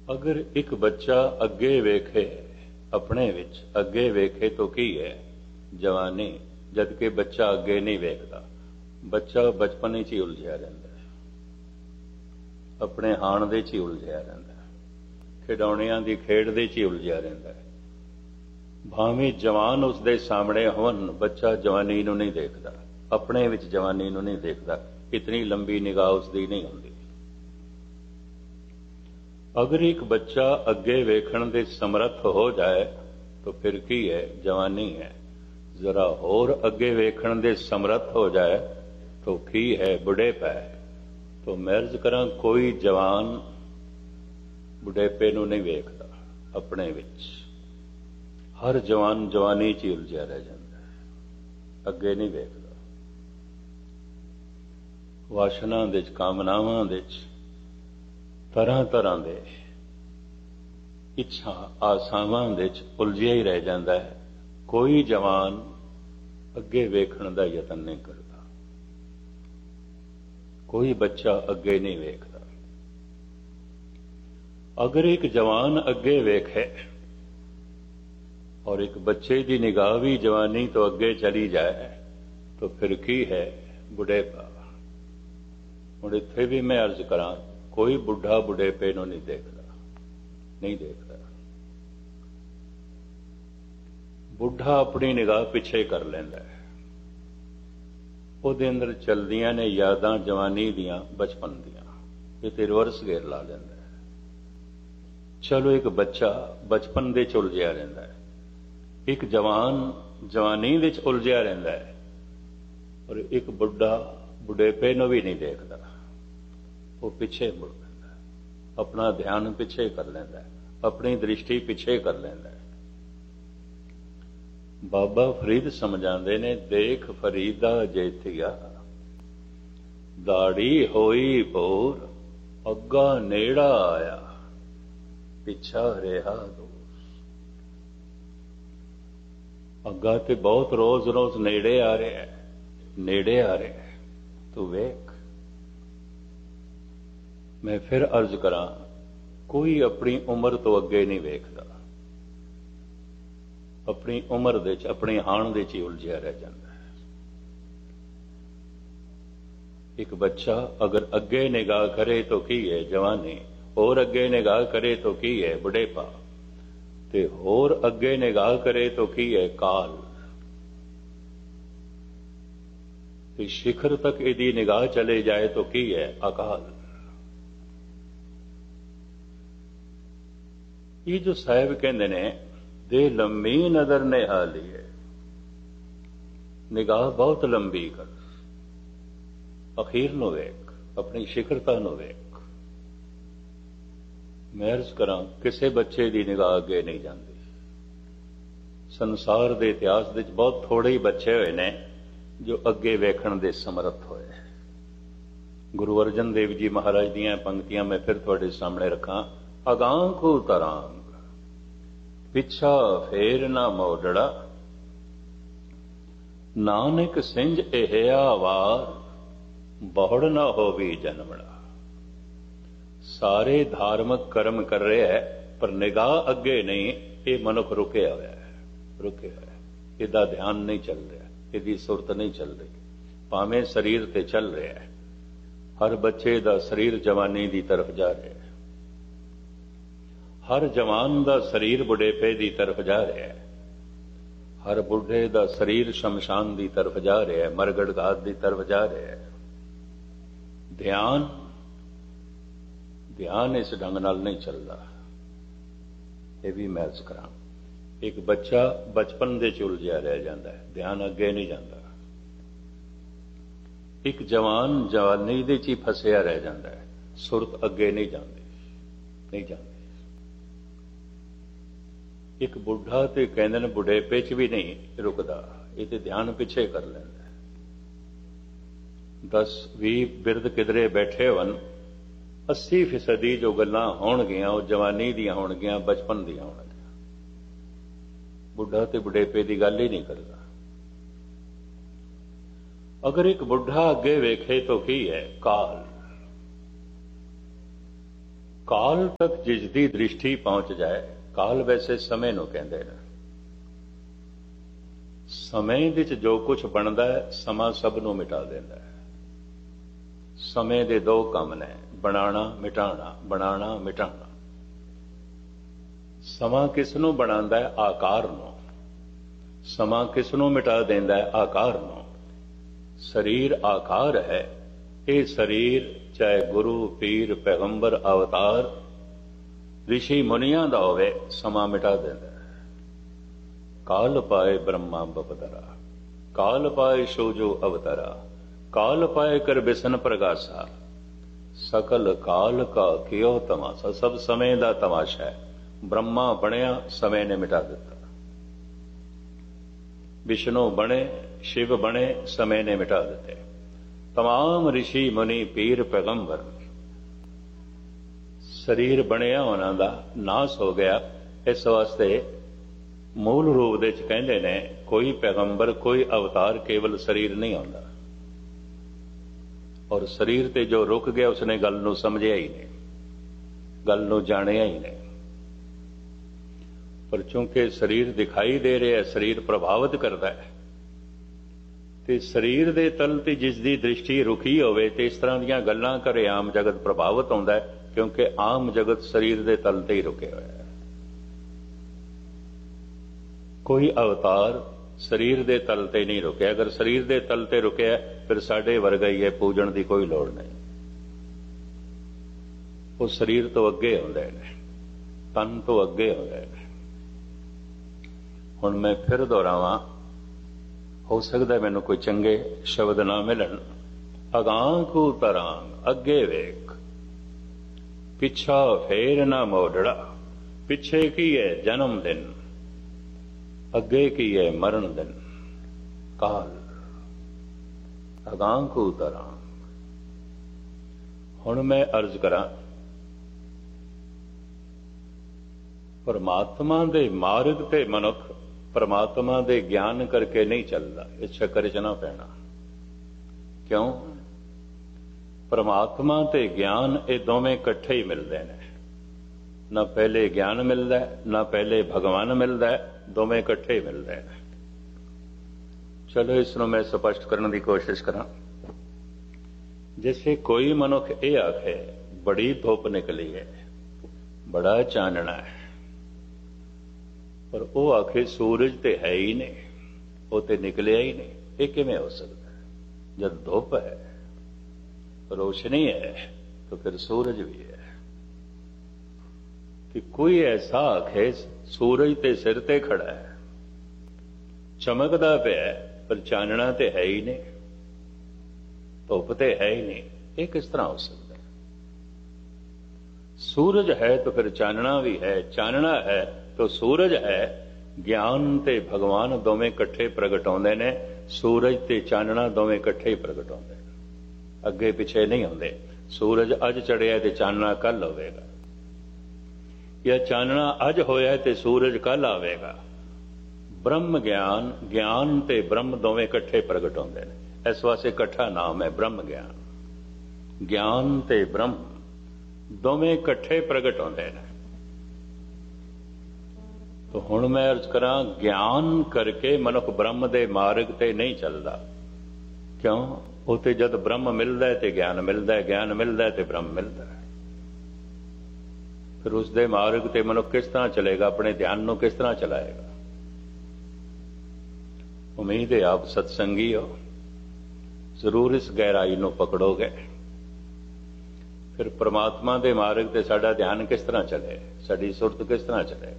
अगर एक बच्चा अगे वेखे अपने विच अगे वेखे तो की है जवानी, जबकि बच्चा अगे नहीं वेखदा। बच्चा बचपन ही उलझिया रहिंदा है, अपने हाण दे च ही उलझिया रहिंदा है, खिडौणियां दी खेड दे च ही उलझिया रहिंदा है। भावें जवान उसदे सामने होवन, बच्चा जवानी नूं नहीं देखदा, अपने विच जवानी नूं नहीं देखदा। इतनी लंबी निगाह उसदी नहीं हुंदी। अगर एक बच्चा अगे वेखण दे समर्थ हो जाए तो फिर की है, जवानी है। जरा होर अगे वेखण दे समर्थ हो जाए तो की है, बुढ़ेपा है। तो मैं अर्ज करा, कोई जवान बुढ़ेपे नूं नहीं वेखदा अपने विच। हर जवान जवानी च उलझिया रह जाता है, अगे नहीं वेखदा। वासना दे च, कामनावां दे च, तरह तरह दे इच्छा आसावां दे च उलझिया ही रह जाता है। कोई जवान अगे वेखण दा यतन नहीं करता, कोई बच्चा अगे नहीं वेखदा। अगर एक जवान अगे वेखे और एक बच्चे की निगाह भी जवानी तो अगे चली जाए तो फिर की है, बुढ़ेपा। हुण इत्थे भी मैं अर्ज करा, कोई बुढ़ा बुढ़ेपे नूं नहीं देखदा, नहीं देखदा। बुढ़ा अपनी निगाह पिछे कर लैंदा है, ਉਹਦੇ अंदर चलदियां ने यादां जवानी दियां, बचपन दियां, ये तो रिवर्स गेयर ला लैंदा है। चलो एक बच्चा बचपन दे च उलझिया रहिंदा है, एक जवान जवानी दे च उलझिया रहिंदा है, और एक बुढ़ा बुढ़ेपे नूं भी नहीं देखदा। वो पिछे मुड़ पैंदा है, अपना ध्यान पिछे कर लैंदा है, अपनी दृष्टि पिछे कर लैंदा है। बाबा फरीद समझाते ने, देख फरीदा जेठिया दाड़ी होई भोर, अग्गा नेड़ा आया पिछा रेहा दूर। अग्गा ते बहुत रोज रोज नेड़े आ रहा है, नेड़े आ रहा है, तू वेख। मैं फिर अर्ज करा, कोई अपनी उम्र तो अगे नहीं वेखदा, अपनी उम्र दे च, अपने हाण दे च ही उलझिया रह जाता है। एक बच्चा अगर अगे निगाह करे तो की है, जवानी। और अगे निगाह करे तो की है, बुढ़ेपा। ते होर अगे निगाह करे तो की है, काल। ते शिखर तक इदी निगाह चले जाए तो की है, अकाल। ये जो साहिब कहते ने, दे लंबी नजर निहाली है, निगाह बहुत लंबी कर, अखीर नो वेख, अपनी शिखरता नो वेख। मैं अर्ज करा, किसी बच्चे की निगाह अगे नहीं जाती। संसार के इतिहास में बहुत थोड़े ही बच्चे हुए ने जो अगे वेखण दे समर्थ होए। गुरु अर्जन देव जी महाराज दियां पंक्तियां मैं फिर थोड़े सामने रखा। अगांखू तरांग पिछा फेर ना मोड़ड़ा, नानक सिंज एहिया वार, बहुड़ ना होवी जन्मड़ा। सारे धार्मिक कर्म कर रहे हैं पर निगाह अगे नहीं, ये मनुख रुके हुआ है, रुके हुआ है। इहदा ध्यान नहीं चल रहा, इहदी सुरत नहीं चल रही। भावें शरीर ते चल रहा है, हर बच्चे का शरीर जवानी की तरफ जा रहा है, हर जवान का शरीर बुढ़ेपे की तरफ जा रहा है, हर बुढ़े का शरीर शमशान की तरफ जा रहा है, मरगड़ घात की तरफ जा रहा है। ध्यान ध्यान इस ढंग नाल नहीं चलता। यह भी मैं अर्ज करा, एक बच्चा बचपन दे च उलझिया रह जाता है, ध्यान अगे नहीं जाता। एक जवान जवानी दे च ही फसिया रह जाता है, सुरत अगे नहीं जाती, नहीं जाती। एक बुढ़ा तो कहते हैं बुढ़ेपे च भी नहीं रुकदा, ये तो ध्यान पिछे कर लेंदा है। 10-20 बिरद किधरे बैठे होन, 80% जो गल्लां होणगियां वो जवानी दियां होणगियां, बचपन दियां होणगियां। बुढ़ा तो बुढ़ेपे की गल ही नहीं करता। अगर एक बुढ़ा अगे वेखे तो की है, काल। ਕਾਲ ਤੱਕ ਜਿਸ ਦੀ ਦ੍ਰਿਸ਼ਟੀ ਪਹੁੰਚ ਜਾਏ, ਕਾਲ ਵੈਸੇ ਸਮੇਂ ਨੂੰ ਕਹਿੰਦੇ ਨੇ। ਸਮੇਂ ਵਿੱਚ ਜੋ ਕੁਝ ਬਣਦਾ ਹੈ ਸਮਾਂ ਸਭ ਨੂੰ ਮਿਟਾ ਦਿੰਦਾ ਹੈ। ਸਮੇਂ ਦੇ ਦੋ ਕੰਮ ਨੇ, ਬਣਾਉਣਾ ਮਿਟਾਉਣਾ, ਬਣਾਉਣਾ ਮਿਟਾਉਣਾ। ਸਮਾਂ ਕਿਸ ਨੂੰ ਬਣਾਉਂਦਾ ਹੈ? ਆਕਾਰ ਨੂੰ। ਸਮਾਂ ਕਿਸ ਨੂੰ ਮਿਟਾ ਦਿੰਦਾ ਹੈ? ਆਕਾਰ ਨੂੰ। ਸਰੀਰ ਆਕਾਰ ਹੈ। ਇਹ ਸਰੀਰ ਚਾਹੇ ਗੁਰੂ, ਪੀਰ, ਪੈਗੰਬਰ, ਅਵਤਾਰ, ਰਿਸ਼ੀ ਮੁਨੀਆਂ ਦਾ ਹੋਵੇ, ਸਮਾਂ ਮਿਟਾ ਦਿੰਦਾ ਹੈ। ਕਾਲ ਪਾਏ ਬ੍ਰਹਮਾ ਬਪਦਰਾ, ਕਾਲ ਪਾਏ ਸੋਜੋ ਅਵਤਰਾ, ਕਾਲ ਪਾਏ ਕਰ ਬਿਸਨ ਪ੍ਰਗਾਸਾ, ਸਕਲ ਕਾਲ ਕਾ ਕਿਉ ਤਮਾਸ਼ਾ। ਸਭ ਸਮੇਂ ਦਾ ਤਮਾਸ਼ਾ ਹੈ। ਬ੍ਰਹਮਾ ਬਣਿਆ, ਸਮੇਂ ਨੇ ਮਿਟਾ ਦਿੱਤਾ। ਵਿਸ਼ਨੂੰ ਬਣੇ, ਸ਼ਿਵ ਬਣੇ, ਸਮੇਂ ਨੇ ਮਿਟਾ ਦਿੱਤੇ। तमाम ऋषि मुनि पीर पैगंबर ਸਰੀਰ ਬਣਿਆ ਉਹਨਾਂ ਦਾ ਨਾਸ ਹੋ ਗਿਆ। ਇਸ ਵਾਸਤੇ ਮੂਲ ਰੂਪ ਦੇ ਵਿੱਚ ਕਹਿੰਦੇ ਨੇ ਕੋਈ ਪੈਗੰਬਰ, ਕੋਈ ਅਵਤਾਰ ਕੇਵਲ ਸਰੀਰ ਨਹੀਂ ਆਉਂਦਾ। ਔਰ ਸਰੀਰ ਤੇ ਜੋ ਰੁਕ ਗਿਆ ਉਸਨੇ ਗੱਲ ਨੂੰ ਸਮਝਿਆ ਹੀ ਨਹੀਂ, ਗੱਲ ਨੂੰ ਜਾਣਿਆ ਹੀ ਨਹੀਂ। ਪਰ ਚूंकि ਸਰੀਰ ਦਿਖਾਈ ਦੇ ਰਿਹਾ, ਸਰੀਰ ਪ੍ਰਭਾਵਿਤ ਕਰਦਾ ਹੈ, ਤੇ ਸਰੀਰ ਦੇ ਤਲ ਤੇ ਜਿਸ ਦੀ ਦ੍ਰਿਸ਼ਟੀ ਰੁਕੀ ਹੋਵੇ ਤੇ ਇਸ ਤਰ੍ਹਾਂ ਦੀਆਂ ਗੱਲਾਂ ਕਰੇ ਆਮ ਜਗਤ ਪ੍ਰਭਾਵਿਤ ਹੁੰਦਾ ਹੈ, ਕਿਉਂਕਿ ਆਮ ਜਗਤ ਸਰੀਰ ਦੇ ਤਲ ਤੇ ਹੀ ਰੁਕੇ ਹੋਇਆ ਹੈ। ਕੋਈ ਅਵਤਾਰ ਸਰੀਰ ਦੇ ਤਲ ਤੇ ਨਹੀਂ ਰੁਕਿਆ। ਅਗਰ ਸਰੀਰ ਦੇ ਤਲ ਤੇ ਰੁਕਿਆ ਫਿਰ ਸਾਡੇ ਵਰਗਾ ਹੀ ਹੈ, ਪੂਜਣ ਦੀ ਕੋਈ ਲੋੜ ਨਹੀਂ। ਉਹ ਸਰੀਰ ਤੋਂ ਅੱਗੇ ਹੁੰਦੇ ਨੇ, ਤਨ ਤੋਂ ਅੱਗੇ ਹੁੰਦੇ ਨੇ। ਹੁਣ ਮੈਂ ਫਿਰ ਦੁਹਰਾਵਾਂ, ਹੋ ਸਕਦਾ ਮੈਨੂੰ ਕੋਈ ਚੰਗੇ ਸ਼ਬਦ ਨਾ ਮਿਲਣ। ਅਗਾਂਹ ਕੂ ਤਰਾਂਗ, ਅੱਗੇ ਵੇਖ, ਪਿੱਛਾ ਫੇਰ ਨਾ ਮੋੜੜਾ। ਪਿੱਛੇ ਕੀ ਹੈ? ਜਨਮ ਦਿਨ। ਅੱਗੇ ਕੀ ਹੈ? ਮਰਨ ਦਿਨ। ਕਾਲ। ਅਗਾਂਹ ਕੂ ਤਰਾਂਗ। ਹੁਣ ਮੈਂ ਅਰਜ਼ ਕਰਾਂ, ਪਰਮਾਤਮਾ ਦੇ ਮਾਰਗ ਤੇ ਮਨੁੱਖ ਪਰਮਾਤਮਾ ਦੇ ਗਿਆਨ ਕਰਕੇ ਨਹੀਂ ਚੱਲਦਾ। ਇਸ ਚੱਕਰ 'ਚ ਨਾ ਪੈਣਾ। ਕਿਉਂ? ਪਰਮਾਤਮਾ ਤੇ ਗਿਆਨ ਇਹ ਦੋਵੇਂ ਇਕੱਠੇ ਹੀ ਮਿਲਦੇ ਨੇ। ਨਾ ਪਹਿਲੇ ਗਿਆਨ ਮਿਲਦਾ, ਨਾ ਪਹਿਲੇ ਭਗਵਾਨ ਮਿਲਦਾ, ਦੋਵੇਂ ਇਕੱਠੇ ਹੀ ਮਿਲਦੇ ਨੇ। ਚਲੋ ਇਸ ਨੂੰ ਮੈਂ ਸਪਸ਼ਟ ਕਰਨ ਦੀ ਕੋਸ਼ਿਸ਼ ਕਰਾਂ। ਜਿਵੇਂ ਕੋਈ ਮਨੁੱਖ ਇਹ ਆਖੇ ਬੜੀ ਧੁੱਪ ਨਿਕਲੀ ਹੈ, ਬੜਾ ਚਾਨਣਾ ਹੈ, ਪਰ ਉਹ ਆਖੇ ਸੂਰਜ ਤੇ ਹੈ ਹੀ ਨਹੀਂ, ਉਹ ਤੇ ਨਿਕਲਿਆ ਹੀ ਨਹੀਂ। ਇਹ ਕਿਵੇਂ ਹੋ ਸਕਦਾ? ਜਦ ਧੁੱਪ ਹੈ, ਰੋਸ਼ਨੀ ਹੈ, ਤਾਂ ਫਿਰ ਸੂਰਜ ਵੀ ਹੈ। ਕਿ ਕੋਈ ਐਸਾ ਆਖੇ ਸੂਰਜ ਤੇ ਸਿਰ ਤੇ ਖੜਾ ਹੈ, ਚਮਕਦਾ ਪਿਆ, ਪਰ ਚਾਨਣਾ ਤੇ ਹੈ ਹੀ ਨਹੀਂ, ਧੁੱਪ ਤੇ ਹੈ ਹੀ ਨਹੀਂ। ਇਹ ਕਿਸ ਤਰ੍ਹਾਂ ਹੋ ਸਕਦਾ? ਸੂਰਜ ਹੈ ਤਾਂ ਫਿਰ ਚਾਨਣਾ ਵੀ ਹੈ, ਚਾਨਣਾ ਹੈ ਤਾਂ ਸੂਰਜ ਹੈ। ਗਿਆਨ ਤੇ ਭਗਵਾਨ ਦੋਵੇਂ ਇਕੱਠੇ ਪ੍ਰਗਟ ਹੁੰਦੇ ਨੇ। ਸੂਰਜ ਤੇ ਚਾਨਣਾ ਦੋਵੇਂ ਇਕੱਠੇ ਹੀ ਪ੍ਰਗਟ ਹੁੰਦੇ ਨੇ, ਅੱਗੇ ਪਿੱਛੇ ਨਹੀਂ ਹੁੰਦੇ। ਸੂਰਜ ਅੱਜ ਚੜਿਆ ਤੇ ਚਾਨਣਾ ਕੱਲ ਹੋਵੇਗਾ, ਜਾਂ ਚਾਨਣਾ ਅੱਜ ਹੋਇਆ ਤੇ ਸੂਰਜ ਕੱਲ ਆਵੇਗਾ। ਬ੍ਰਹਮ ਗਿਆਨ, ਗਿਆਨ ਤੇ ਬ੍ਰਹਮ ਦੋਵੇਂ ਇਕੱਠੇ ਪ੍ਰਗਟ ਹੁੰਦੇ ਨੇ। ਇਸ ਵਾਸਤੇ ਇਕੱਠਾ ਨਾਮ ਹੈ ਬ੍ਰਹਮ ਗਿਆਨ। ਗਿਆਨ ਤੇ ਬ੍ਰਹਮ ਦੋਵੇਂ ਇਕੱਠੇ ਪ੍ਰਗਟ ਹੁੰਦੇ ਨੇ। ਤਾਂ ਹੁਣ ਮੈਂ ਅਰਜ਼ ਕਰਾਂ, ਗਿਆਨ ਕਰਕੇ ਮਨੁੱਖ ਬ੍ਰਹਮ ਦੇ ਮਾਰਗ ਤੇ ਨਹੀਂ ਚੱਲਦਾ। ਕਿਉਂ? ਉਹ ਤੇ ਜਦ ਬ੍ਰਹਮ ਮਿਲਦਾ ਹੈ ਤੇ ਗਿਆਨ ਮਿਲਦਾ ਹੈ, ਗਿਆਨ ਮਿਲਦਾ ਹੈ ਤੇ ਬ੍ਰਹਮ ਮਿਲਦਾ ਹੈ। ਫਿਰ ਉਸ ਦੇ ਮਾਰਗ ਤੇ ਮਨੁੱਖ ਕਿਸ ਤਰ੍ਹਾਂ ਚਲੇਗਾ? ਆਪਣੇ ਧਿਆਨ ਨੂੰ ਕਿਸ ਤਰ੍ਹਾਂ ਚਲਾਏਗਾ? ਉਮੀਦ ਹੈ ਆਪ ਸਤਸੰਗੀ ਹੋ, ਜ਼ਰੂਰ ਇਸ ਗਹਿਰਾਈ ਨੂੰ ਪਕੜੋਗੇ। ਫਿਰ ਪ੍ਰਮਾਤਮਾ ਦੇ ਮਾਰਗ ਤੇ ਸਾਡਾ ਧਿਆਨ ਕਿਸ ਤਰ੍ਹਾਂ ਚਲੇ, ਸਾਡੀ ਸੁਰਤ ਕਿਸ ਤਰ੍ਹਾਂ ਚਲੇ?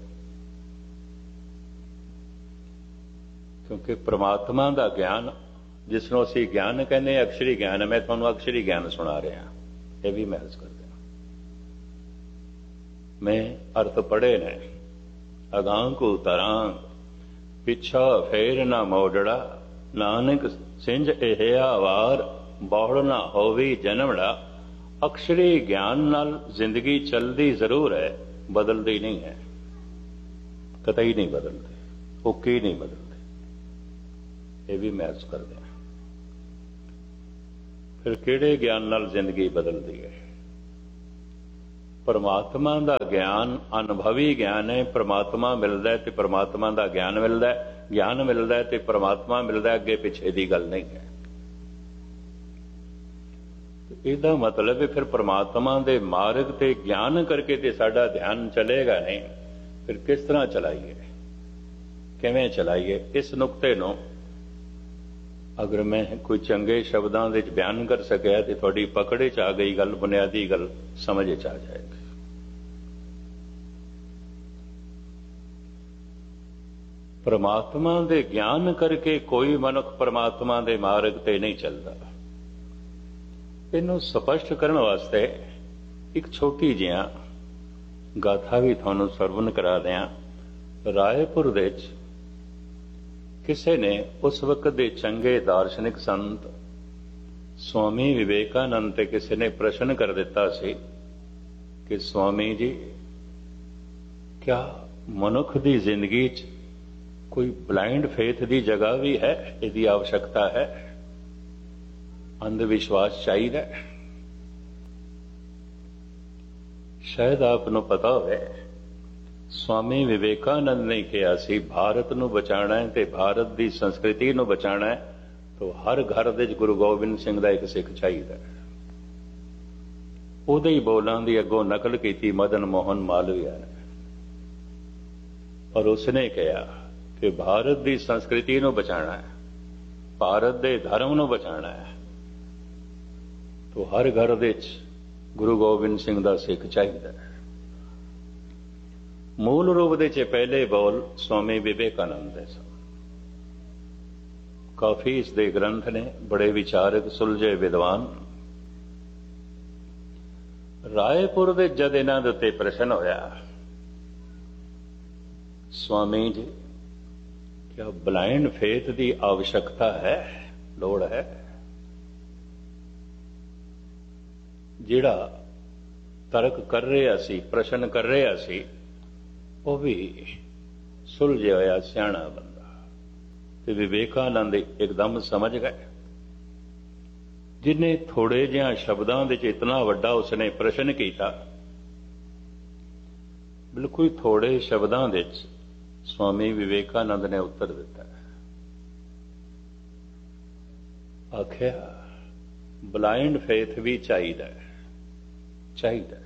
ਕਿਉਂਕਿ ਪ੍ਰਮਾਤਮਾ ਦਾ ਗਿਆਨ, ਜਿਸ ਨੂੰ ਅਸੀਂ ਗਿਆਨ ਕਹਿੰਦੇ ਹਾਂ, ਅਕਸ਼ਰੀ ਗਿਆਨ ਹੈ। ਮੈਂ ਤੁਹਾਨੂੰ ਅਕਸ਼ਰੀ ਗਿਆਨ ਸੁਣਾ ਰਿਹਾ, ਇਹ ਵੀ ਮੈਂ ਅਰਜ਼ ਕਰ ਦਿਆਂ। ਮੈਂ ਅਰਥ ਪੜ੍ਹੇ ਨੇ। ਅਗਾਂਹ ਕੂ ਤਰਾਂਗ, ਪਿੱਛਾ ਫੇਰ ਨਾ ਮੋੜੜਾ। ਨਾਨਕ ਸਿੰਝ ਇਹ ਵਾਰ, ਬਹੁੜ ਨਾ ਹੋਵੀ ਜਨਮੜਾ। ਅਕਸ਼ਰੀ ਗਿਆਨ ਨਾਲ ਜ਼ਿੰਦਗੀ ਚੱਲਦੀ ਜ਼ਰੂਰ ਹੈ, ਬਦਲਦੀ ਨਹੀਂ ਹੈ, ਕਤਈ ਨਹੀਂ ਬਦਲਦੀ, ਉੱਕੀ ਨਹੀਂ ਬਦਲਦੀ। ਇਹ ਵੀ ਮੈਂ ਅਰਜ਼ ਕਰ ਦਿਆਂ। ਫਿਰ ਕਿਹੜੇ ਗਿਆਨ ਨਾਲ ਜ਼ਿੰਦਗੀ ਬਦਲਦੀ ਹੈ? परमात्मा का ज्ञान अनुभवी ज्ञान है। परमात्मा मिलता है तो परमात्मा का ज्ञान मिलता है, ज्ञान मिलता है तो परमात्मा मिलता है, अगे पिछे की गल नहीं है। इसका मतलब है फिर परमात्मा के मार्ग ते ज्ञान करके ते साडा ध्यान चलेगा नहीं, फिर किस तरह चलाइए, किवें चलाइए। इस नुकते नूं अगर मैं कोई चंगे शब्दों के बयान कर सकिया तो थोड़ी पकड़े च आ गई गल, बुनियादी गल समझ च आ जाएगी। परमात्मा के ज्ञान करके कोई मनुख परमात्मा के मार्ग ते नहीं चलता। इनू स्पष्ट करने वास्ते एक छोटी जिहा गाथा भी थानू सरवण करा दिया। रायपुर विच किसी ने उस वक्त के चंगे दार्शनिक संत स्वामी विवेकानंद ते किसी ने प्रश्न कर दिता सी कि स्वामी जी, क्या मनुख की जिंदगी च कोई ब्लाइंड फेथ की जगह भी है, इसकी आवश्यकता है, अंधविश्वास चाहिए? शायद आपको पता हो, स्वामी विवेकानंद ने कहा सी भारत नूं बचाना है ते भारत की संस्कृति नूं बचाना है तो हर घर दे गुरु गोबिंद सिंह का एक सिख चाहिए। उहदे ही बोलां दी अगों नकल की मदन मोहन मालवीया ने, और उसने कहा कि भारत की संस्कृति नूं बचाना है, भारत के धर्म नूं बचाना है तो हर घर दे गुरु गोबिंद सिंह का सिख चाहिए। मूल रूप दे पहले बोल स्वामी विवेकानंद दे सन। काफी इसके ग्रंथ ने, बड़े विचारक सुलझे विद्वान। रायपुर दे जद इन्हां दे उत्ते प्रश्न होया, स्वामी जी क्या ब्लाइंड फेथ की आवश्यकता है, लोड़ है? जिहड़ा तर्क कर रहा सी, प्रश्न कर रहा सी, वो भी सुलझे होया सियाणा बंदा। ते विवेकानंद एकदम समझ गए। जिन्हें थोड़े जिहा शब्दों के इतना वड्डा उसने प्रश्न किया, बिल्कुल थोड़े शब्दों के स्वामी विवेकानंद ने उत्तर दिता। आख्या ब्लाइंड फेथ भी चाहिए, चाहिए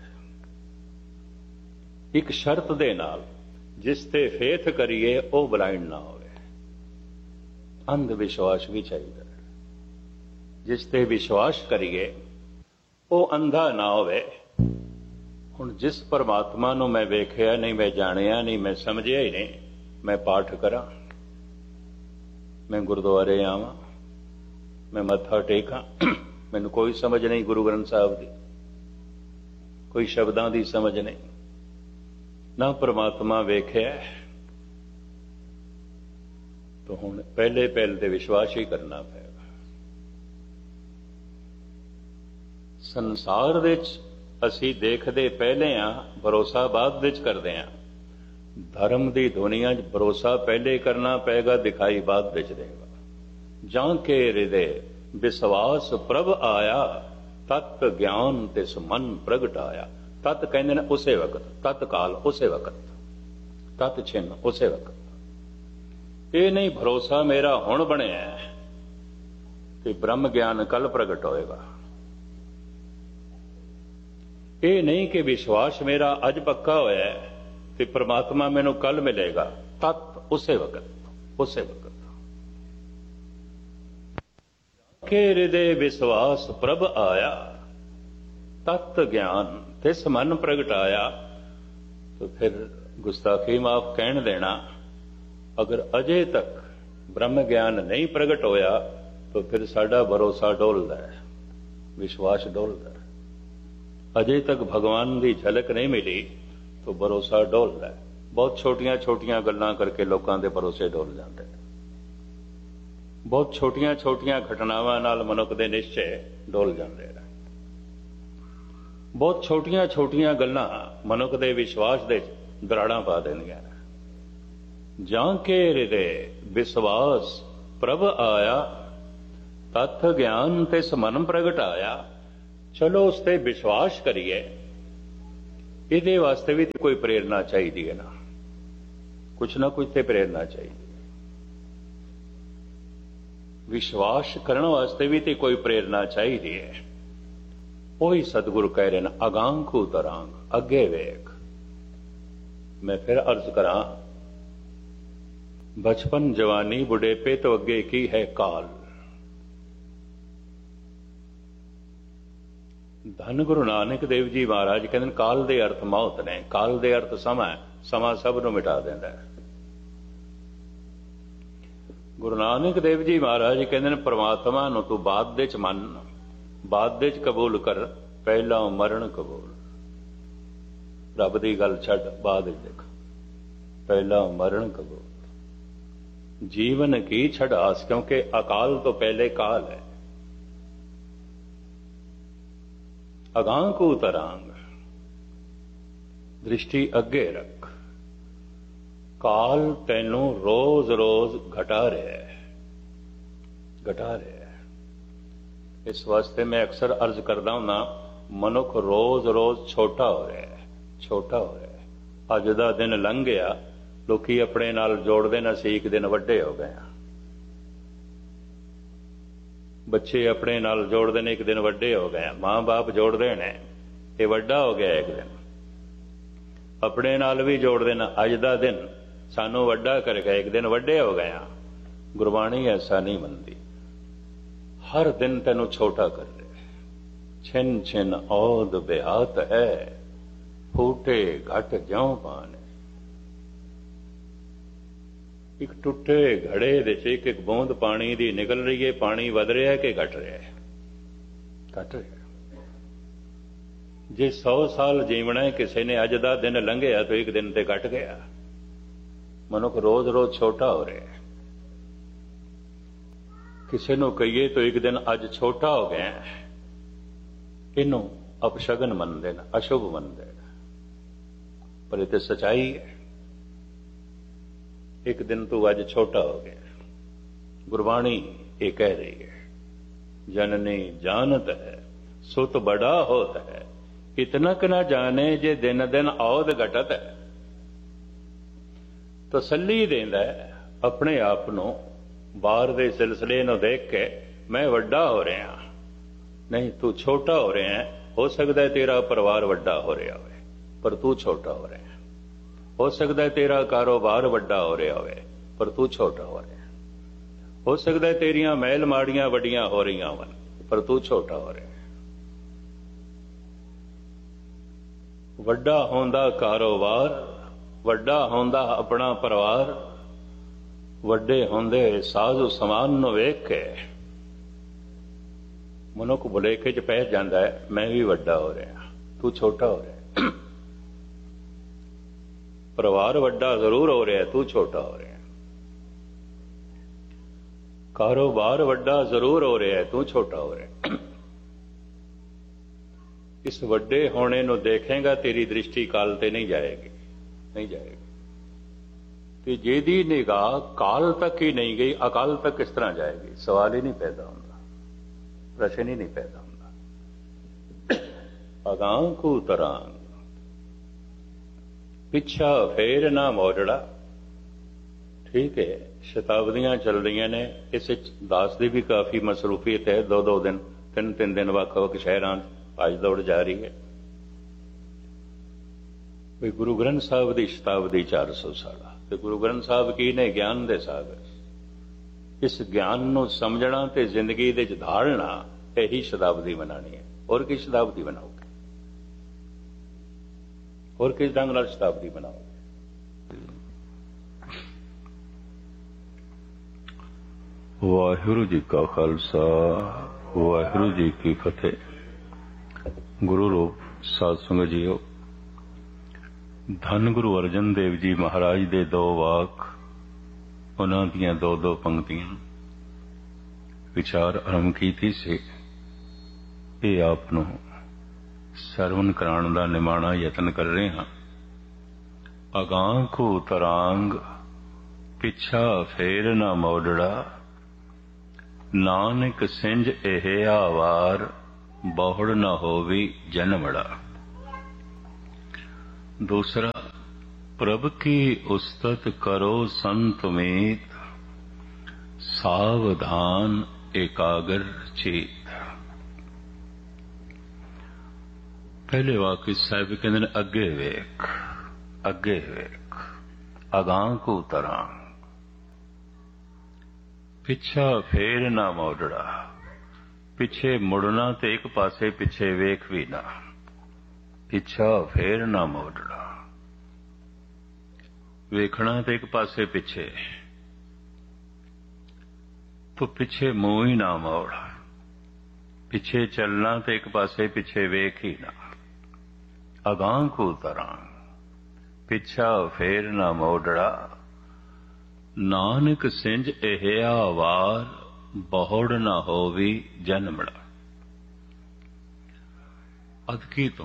एक शर्त दे नाल, जिस ते फेथ करिए वो ब्लाइंड ना होवे। अंधविश्वास भी चाहिए, जिस ते विश्वास करिए वो अंधा ना होवे। हुण जिस परमात्मा नूं मैं वेखिया नहीं, मैं जानिया नहीं, मैं समझिया ही नहीं, मैं पाठ करा, मैं गुरुद्वारे आवां, मैं मत्था टेकां, मैनूं कोई समझ नहीं गुरु ग्रंथ साहिब की, कोई शब्दां की समझ नहीं, ना परमात्मा वेख्या, तो हुण पहले ते विश्वास ही करना पएगा। संसार विच असीं देखदे पहले हाँ, भरोसा बाद विच करदे हाँ। धर्म की दुनिया च भरोसा पहले करना पएगा, दिखाई बाद विच देगा। जां के हृदय विश्वास प्रभ आया, तत् ज्ञान तिस मन प्रगटाया। तत् कहते हैं उसे वक्त, तत्काल उसे वक्त, तत् छिन्न उसे वक्त। ये नहीं भरोसा मेरा हुण बनिया ते ब्रह्म ज्ञान कल प्रगट होएगा। ये नहीं कि विश्वास मेरा अज पक्का होया है ते परमात्मा मैनू कल मिलेगा। तत् उसे वक्त, उसे वक्त। के हृदय विश्वास प्रभ आया, तत् ज्ञान तिस मन प्रगटाया। तो फिर गुस्ताखी माफ कहन देना, अगर अजे तक ब्रह्म ज्ञान नहीं प्रगट होया तो फिर साडा भरोसा डोलदा है, विश्वास डोलदा है। अजे तक भगवान की झलक नहीं मिली तो भरोसा डोलदा है। बहुत छोटियां छोटियां गल्लां करके लोगों के भरोसे डोल जाते हैं। बहुत छोटियां छोटियां घटनावां नाल मनुख दे निश्चय डोल जाते हैं। बहुत छोटियां छोटियां गल्लां मनुख दे विश्वास दे दराड़ां पा देंदियां। जां के हृदय विश्वास प्रभ आया, तत् ज्ञान तिस मन प्रगटाया। चलो उस ते विश्वास करिए, ਇਹਦੇ ਵਾਸਤੇ ਵੀ ਕੋਈ ਪ੍ਰੇਰਨਾ ਚਾਹੀਦੀ ਹੈ ਨਾ, ਕੁਛ ਨਾ ਕੁਛ ਤੇ ਪ੍ਰੇਰਨਾ ਚਾਹੀਦੀ ਹੈ। ਵਿਸ਼ਵਾਸ ਕਰਨ ਵਾਸਤੇ ਵੀ ਤੇ ਕੋਈ ਪ੍ਰੇਰਨਾ ਚਾਹੀਦੀ ਹੈ। ਉਹੀ ਸਤਿਗੁਰੂ ਕਹਿ ਰਹੇ ਨੇ, ਅਗਾਂਹ ਕੂ ਤਰਾਂਗ, ਅੱਗੇ ਵੇਖ। ਮੈਂ ਫਿਰ ਅਰਜ਼ ਕਰਾਂ, ਬਚਪਨ ਜਵਾਨੀ ਬੁਢੇਪੇ ਤੋਂ ਅੱਗੇ ਕੀ ਹੈ? ਕਾਲ। ਧੰਨ ਗੁਰੂ ਨਾਨਕ ਦੇਵ ਜੀ ਮਹਾਰਾਜ ਕਹਿੰਦੇ ਨੇ, ਕਾਲ ਦੇ ਅਰਥ ਮੌਤ ਨੇ। ਕਾਲ ਦੇ ਅਰਥ ਸਮਾਂ ਹੈ, ਸਮਾਂ ਸਭ ਨੂੰ ਮਿਟਾ ਦਿੰਦਾ ਹੈ। ਗੁਰੂ ਨਾਨਕ ਦੇਵ ਜੀ ਮਹਾਰਾਜ ਕਹਿੰਦੇ ਨੇ, ਪ੍ਰਮਾਤਮਾ ਨੂੰ ਤੂੰ ਬਾਅਦ ਦੇ ਚ ਮੰਨ, ਬਾਅਦ ਦੇ ਚ ਕਬੂਲ ਕਰ, ਪਹਿਲਾਂ ਮਰਨ ਕਬੂਲ। ਰੱਬ ਦੀ ਗੱਲ ਛੱਡ, ਬਾਅਦ ਵਿੱਚ ਦੇਖ, ਪਹਿਲਾਂ ਮਰਨ ਕਬੂਲ। ਜੀਵਨ ਕੀ ਛੜਾਸ, ਕਿਉਂਕਿ ਅਕਾਲ ਤੋਂ ਪਹਿਲੇ ਕਾਲ ਹੈ। ਅਗਾਂਹ ਕੂ ਤਰਾਂਗ, ਦ੍ਰਿਸ਼ਟੀ ਅੱਗੇ ਰੱਖ। ਕਾਲ ਤੈਨੂੰ ਰੋਜ਼ ਰੋਜ਼ ਘਟਾ ਰਿਹਾ ਹੈ, ਘਟਾ ਰਿਹਾ ਹੈ। ਇਸ ਵਾਸਤੇ ਮੈਂ ਅਕਸਰ ਅਰਜ਼ ਕਰਦਾ ਹੁੰਦਾ, ਮਨੁੱਖ ਰੋਜ਼ ਰੋਜ਼ ਛੋਟਾ ਹੋ ਰਿਹਾ ਹੈ, ਛੋਟਾ ਹੋ ਰਿਹਾ ਹੈ। ਅੱਜ ਦਾ ਦਿਨ ਲੰਘ ਗਿਆ, ਲੋਕੀ ਆਪਣੇ ਨਾਲ ਜੋੜਦੇ ਨੇ ਅਸੀਂ ਇੱਕ ਦਿਨ ਵੱਡੇ ਹੋ ਗਏ ਹਾਂ। ਬੱਚੇ ਆਪਣੇ ਨਾਲ ਜੋੜਦੇ ਨੇ ਇੱਕ ਦਿਨ ਵੱਡੇ ਹੋ ਗਏ। ਮਾਂ ਬਾਪ ਜੋੜਦੇ ਨੇ ਇਹ ਵੱਡਾ ਹੋ ਗਿਆ ਇੱਕ ਦਿਨ। ਆਪਣੇ ਨਾਲ ਵੀ ਜੋੜਦੇ ਨੇ, ਅੱਜ ਦਾ ਦਿਨ ਸਾਨੂੰ ਵੱਡਾ ਕਰ ਗਿਆ, ਇੱਕ ਦਿਨ ਵੱਡੇ ਹੋ ਗਏ ਹਾਂ। ਗੁਰਬਾਣੀ ਐਸਾ ਨਹੀਂ ਮੰਨਦੀ, ਹਰ ਦਿਨ ਤੈਨੂੰ ਛੋਟਾ ਕਰ ਰਿਹਾ। ਛਿਨ ਛਿਨ ਔਦ ਬਿਹਾਤ ਹੈ, ਫੂਟੇ ਘਟ ਜਿਉਂ ਪਾਣੇ। ਇੱਕ ਟੁੱਟੇ ਘੜੇ ਦੇ ਚ ਇੱਕ ਇੱਕ ਬੂੰਦ ਪਾਣੀ ਦੀ ਨਿਕਲ ਰਹੀ ਹੈ। ਪਾਣੀ ਵਧ ਰਿਹਾ ਕਿ ਘਟ ਰਿਹਾ ਹੈ? ਘਟ ਰਿਹਾ। ਜੇ 100 ਸਾਲ ਜੀਵਣਾ ਕਿਸੇ ਨੇ, ਅੱਜ ਦਾ ਦਿਨ ਲੰਘਿਆ ਤਾਂ ਇੱਕ ਦਿਨ ਤੇ ਘਟ ਗਿਆ। ਮਨੁੱਖ ਰੋਜ਼ ਰੋਜ਼ ਛੋਟਾ ਹੋ ਰਿਹਾ। ਕਿਸੇ ਨੂੰ ਕਹੀਏ ਤਾਂ ਇੱਕ ਦਿਨ ਅੱਜ ਛੋਟਾ ਹੋ ਗਿਆ, ਇਹਨੂੰ ਅਪਸ਼ਗਨ ਮੰਨਦੇ ਨੇ, ਅਸ਼ੁਭ ਮੰਨਦੇ ਨੇ। ਪਰ ਇਹ ਤੇ ਸਚਾਈ ਹੈ। ਇੱਕ ਦਿਨ ਤੂੰ ਅੱਜ ਛੋਟਾ ਹੋ ਗਿਆ। ਗੁਰਬਾਣੀ ਇਹ ਕਹਿ ਰਹੀ ਹੈ, ਜਨਨੀ ਜਾਣਤ ਹੈ ਸੁਤ ਬੜਾ ਹੋਤ ਹੈ, ਇਤਨਕ ਨਾ ਜਾਣੇ ਜੇ ਦਿਨ ਦਿਨ ਔਦ ਘਟਤ ਹੈ। ਤਸੱਲੀ ਦਿੰਦਾ ਆਪਣੇ ਆਪ ਨੂੰ, ਬਾਹਰ ਦੇ ਸਿਲਸਿਲੇ ਨੂੰ ਦੇਖ ਕੇ, ਮੈਂ ਵੱਡਾ ਹੋ ਰਿਹਾ। ਨਹੀਂ, ਤੂੰ ਛੋਟਾ ਹੋ ਰਿਹਾ। ਹੋ ਸਕਦਾ ਤੇਰਾ ਪਰਿਵਾਰ ਵੱਡਾ ਹੋ ਰਿਹਾ ਹੋਵੇ, ਪਰ ਤੂੰ ਛੋਟਾ ਹੋ ਰਿਹਾ। ਹੋ ਸਕਦਾ ਤੇਰਾ ਕਾਰੋਬਾਰ ਵੱਡਾ ਹੋ ਰਿਹਾ ਹੋਵੇ, ਪਰ ਤੂੰ ਛੋਟਾ ਹੋ ਰਿਹਾ। ਹੋ ਸਕਦਾ ਤੇਰੀਆਂ ਮਹਿਲ ਮਾੜੀਆਂ ਵੱਡੀਆਂ ਹੋ ਰਹੀਆਂ ਹੋਣ, ਪਰ ਤੂੰ ਛੋਟਾ ਹੋ ਰਿਹਾ। ਵੱਡਾ ਹੁੰਦਾ ਕਾਰੋਬਾਰ, ਵੱਡਾ ਹੁੰਦਾ ਆਪਣਾ ਪਰਿਵਾਰ, ਵੱਡੇ ਹੁੰਦੇ ਸਾਜ਼ੋ ਸਮਾਨ ਨੂੰ ਵੇਖ ਕੇ ਮਨੁੱਖ ਭੁਲੇਖੇ ਚ ਪੈ ਜਾਂਦਾ ਹੈ, ਮੈਂ ਵੀ ਵੱਡਾ ਹੋ ਰਿਹਾ, ਤੂੰ ਛੋਟਾ ਹੋ ਰਿਹਾ। ਪਰਿਵਾਰ ਵੱਡਾ ਜ਼ਰੂਰ ਹੋ ਰਿਹਾ, ਤੂੰ ਛੋਟਾ ਹੋ ਰਿਹਾ। ਕਾਰੋਬਾਰ ਵੱਡਾ ਜ਼ਰੂਰ ਹੋ ਰਿਹਾ, ਤੂੰ ਛੋਟਾ ਹੋ ਰਿਹਾ। ਇਸ ਵੱਡੇ ਹੋਣੇ ਨੂੰ ਦੇਖੇਗਾ, ਤੇਰੀ ਦ੍ਰਿਸ਼ਟੀ ਕਾਲ ਤੇ ਨਹੀਂ ਜਾਏਗੀ, ਨਹੀਂ ਜਾਏਗੀ। ਤੇ ਜਿਹਦੀ ਨਿਗਾਹ ਕਾਲ ਤੱਕ ਹੀ ਨਹੀਂ ਗਈ, ਅਕਾਲ ਤੱਕ ਕਿਸ ਤਰ੍ਹਾਂ ਜਾਏਗੀ? ਸਵਾਲ ਹੀ ਨਹੀਂ ਪੈਦਾ ਹੁੰਦਾ, ਪ੍ਰਸ਼ਨ ਹੀ ਨਹੀਂ ਪੈਦਾ ਹੁੰਦਾ। ਅਗਾਂਹ ਕੂ ਤਰਾਂਗ, ਪਿੱਛਾ ਫੇਰ ਨਾ ਮੋੜੜਾ। ਠੀਕ ਹੈ, ਸ਼ਤਾਬਦੀਆਂ ਚੱਲ ਰਹੀਆਂ ਨੇ, ਇਸ ਵਿੱਚ ਦਾਸ ਦੀ ਵੀ ਕਾਫੀ ਮਸਰੂਫੀਅਤ ਹੈ। 2-2 ਦਿਨ, 3-3 ਦਿਨ ਵੱਖ-ਵੱਖ ਸ਼ਹਿਰਾਂ ਭੱਜ ਦੌੜ ਜਾਰੀ ਹੈ। ਵੀ ਗੁਰੂ ਗ੍ਰੰਥ ਸਾਹਿਬ ਦੀ ਸ਼ਤਾਬਦੀ 400 ਸਾਲਾ, ਤੇ ਗੁਰੂ ਗ੍ਰੰਥ ਸਾਹਿਬ ਕੀ ਨੇ? ਗਿਆਨ ਦੇ ਸਾਗਰ। ਇਸ ਗਿਆਨ ਨੂੰ ਸਮਝਣਾ ਤੇ ਜ਼ਿੰਦਗੀ ਦੇ ਵਿੱਚ ਧਾਰਨਾ, ਇਹੀ ਸ਼ਤਾਬਦੀ ਮਨਾਉਣੀ ਹੈ। ਹੋਰ ਕੀ ਸ਼ਤਾਬਦੀ ਬਣਾਓਗੇ? ਹੋਰ ਕਿਸ ਢੰਗ ਨਾਲ ਸ਼ਤਾਬਦੀ ਬਣਾਓਗੇ? ਵਾਹਿਗੁਰੂ ਜੀ ਕਾ ਖਾਲਸਾ, ਵਾਹਿਗੁਰੂ ਜੀ ਕੀ ਫਤਿਹ। ਗੁਰੂ ਰੂਪ ਸਾਧ ਸੰਗਤ ਜੀਓ, ਧੰਨ ਗੁਰੂ ਅਰਜਨ ਦੇਵ ਜੀ ਮਹਾਰਾਜ ਦੇ 2 ਵਾਕ, ਉਹਨਾਂ ਦੀਆਂ 2-2 ਪੰਕਤੀਆਂ ਵਿਚਾਰ ਆਰੰਭ ਕੀਤੀ ਸੀ। ਇਹ ਆਪ ਨੂੰ ਸਰਵਨ ਕਰਾਉਣ ਦਾ ਨਿਮਾਣਾ ਯਤਨ ਕਰ ਰਹੇ ਹਾਂ। ਅਗਾਂਹ ਕੂ ਤਰਾਂਗ, ਪਿੱਛਾ ਫੇਰ ਨਾ ਮੋੜੜਾ, ਨਾਨਕ ਸਿੰਜ ਇਹ ਆਵਾਰ, ਬਹੁੜ ਨਾ ਹੋਵੀ ਜਨਮੜਾ। दूसरा, प्रभ की उस्तत करो संत मीत, सावधान एकाग्र चीत। पहले वाक्य साहिब कहते ने अगे वेख, अगे वेख, अगां को तरां, पिछा फेर ना मोड़ड़ा। पिछे मुड़ना ते एक पासे पिछे वेख भी ना, पिछा फेर ना मोड़ना। वेखना ते एक पासे पिछे, तो पिछे मुंह ही ना मोड़। पिछे चलना ते एक पासे पिछे वेख ही ना, अगां को तरां, पिछा फेर ना मोड़ड़ा। नानक सिंज एहिया वार, बहुड़ ना होवी जन्मड़ा। अदकी तो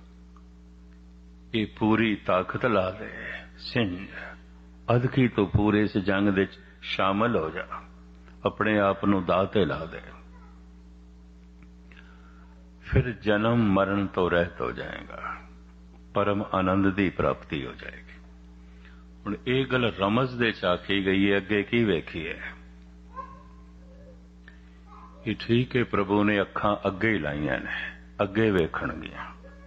ये पूरी ताकत ला ले सिंज, अदकी तो पूरे इस जंग दे शामिल हो जा, अपने आप नूं दाह ते ला दे, फिर जन्म मरण तो रहत हो जाएगा, परम आनंद की प्राप्ति हो जाएगी। हुण ये गल रमज दे च आखी गई है, अगे की वेखी है। ये ठीक है, प्रभु ने अखां अगे ही लाइयां ने, अगे वेखणगियां,